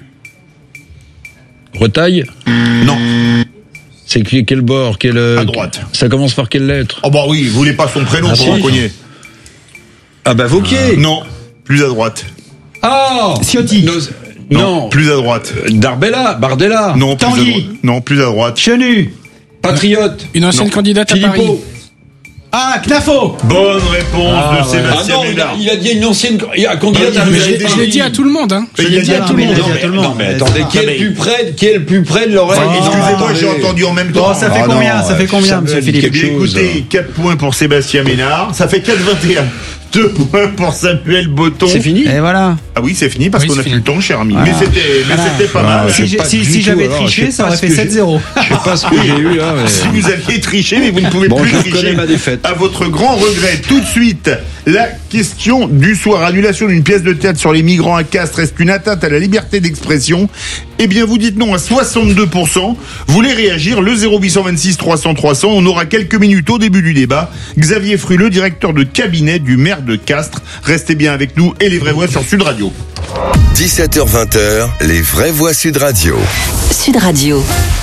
Retaille. Non. C'est qui- quel bord quel, euh, À droite. Ça commence par quelle lettre? Oh bah oui, vous voulez pas son prénom Ah, pour si. en cogner. Ah bah Vauquier. Non, plus à droite. Ah Ciotti. Non, non. Plus à droite. Darbella, Bardella. Non, plus à Tanguy. droite. Non, plus à droite. Chenu. Patriote. Une ancienne Non. candidate à Paris. Philippot. Ah, Knafo. Bonne réponse Ah, de ouais. Ah Sébastien non, il a, Ménard. il a dit une ancienne il a candidate Bah, à il Mais vous je avez l'ai- dit- je l'ai dit à tout le monde. Hein. Je Il l'ai a dit dit à à tout le mais il a monde. dit à mais, tout le non, monde. mais Mais attendez, ça- qui est le plus près, qui est le plus près de l'oreille? Oh, Non, excusez-moi, j'ai attendez. entendu en même temps. Bon, ça fait Ah combien non, Ça fait combien, ça monsieur me dit Philippe Eh bien, quelque chose. écoutez, quatre points pour Sébastien Ménard. Ça fait quatre vingt et un. deux points pour Samuel Botton. C'est fini? Et voilà. Ah oui, c'est fini parce Oui, qu'on a c'est plus fini. le temps, cher ami. Voilà. Mais c'était, mais Voilà. c'était pas mal. Ah, Si je sais j'ai- pas si- du si tout, j'avais alors, triché, je sais ça pas aurait ce fait que sept j'ai- zéro. Je sais pas ce que j'ai eu là. mais- Si vous aviez triché, mais vous ne pouvez Bon, plus je tricher. reconnais ma défaite. À votre grand regret, tout de suite, la question du soir. Annulation d'une pièce de théâtre sur les migrants à Castres, est-ce une atteinte à la liberté d'expression? Eh bien, vous dites non à soixante-deux pour cent. Vous voulez réagir? Le zéro huit cent vingt-six trois cents trois cents. On aura quelques minutes au début du débat. Xavier Fruleux, directeur de cabinet du maire de Castres. Restez bien avec nous et les vraies voix sur Sud Radio. dix-sept heures vingt, les vraies voix Sud Radio. Sud Radio.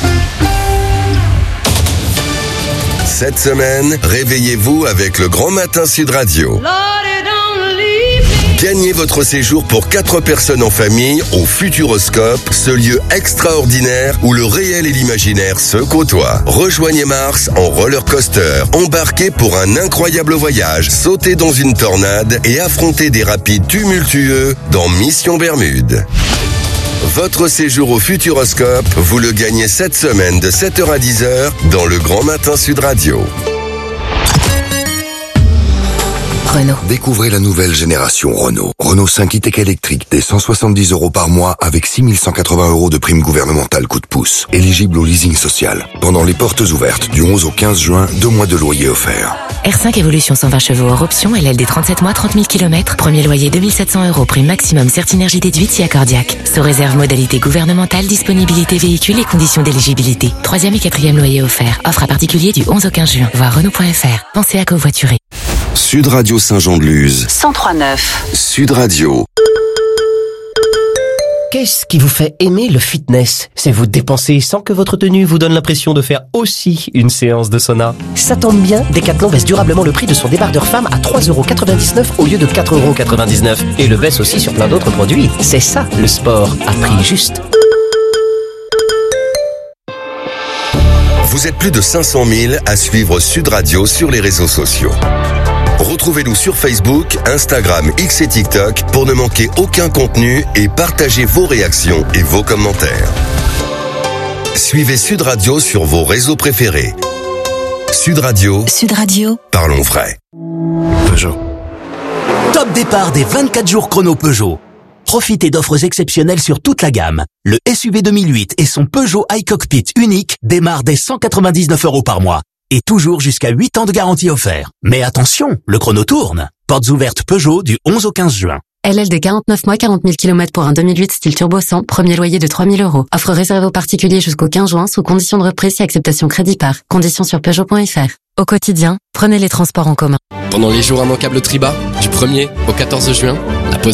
Cette semaine, réveillez-vous avec le Grand Matin Sud Radio. Lord, don't leave me. Gagnez votre séjour pour quatre personnes en famille au Futuroscope, ce lieu extraordinaire où le réel et l'imaginaire se côtoient. Rejoignez Mars en roller coaster, embarquez pour un incroyable voyage, sautez dans une tornade et affrontez des rapides tumultueux dans Mission Bermude. Votre séjour au Futuroscope, vous le gagnez cette semaine de sept heures à dix heures dans le Grand Matin Sud Radio. Renault. Découvrez la nouvelle génération Renault. Renault cinq e-Tech électrique dès cent soixante-dix euros par mois avec six mille cent quatre-vingts euros de prime gouvernementale coup de pouce. Éligible au leasing social. Pendant les portes ouvertes du onze au quinze juin, deux mois de loyer offerts. R cinq Evolution cent vingt chevaux hors option, L L D trente-sept mois, trente mille kilomètres. Premier loyer deux mille sept cents euros, prime maximum Certinergie déduite si accordiaque. Sous réserve modalité gouvernementale, disponibilité véhicule et conditions d'éligibilité. Troisième et quatrième loyer offert. Offre à particulier du onze au quinze juin. Voir Renault point F R. Pensez à covoiturer. Sud Radio Saint-Jean-de-Luz. cent trois neuf. Sud Radio. Qu'est-ce qui vous fait aimer le fitness? C'est vous dépenser sans que votre tenue vous donne l'impression de faire aussi une séance de sauna. Ça tombe bien, Decathlon baisse durablement le prix de son débardeur femme à trois euros quatre-vingt-dix-neuf au lieu de quatre euros quatre-vingt-dix-neuf. Et le baisse aussi sur plein d'autres produits. C'est ça, le sport, à prix juste. Vous êtes plus de cinq cent mille à suivre Sud Radio sur les réseaux sociaux. Retrouvez-nous sur Facebook, Instagram, X et TikTok pour ne manquer aucun contenu et partagez vos réactions et vos commentaires. Suivez Sud Radio sur vos réseaux préférés. Sud Radio. Sud Radio. Parlons vrai. Peugeot. Top départ des vingt-quatre jours chrono Peugeot. Profitez d'offres exceptionnelles sur toute la gamme. Le S U V deux mille huit et son Peugeot iCockpit unique démarrent dès cent quatre-vingt-dix-neuf euros par mois. Et toujours jusqu'à huit ans de garantie offert. Mais attention, le chrono tourne. Portes ouvertes Peugeot du onze au quinze juin. L L D quarante-neuf mois, quarante mille kilomètres pour un deux mille huit style turbo cent, premier loyer de trois mille euros. Offre réservée aux particuliers jusqu'au quinze juin sous condition de reprise et acceptation crédit par. Conditions sur Peugeot point F R. Au quotidien, prenez les transports en commun. Pendant les jours immanquables Triba, du premier au quatorze juin, la pause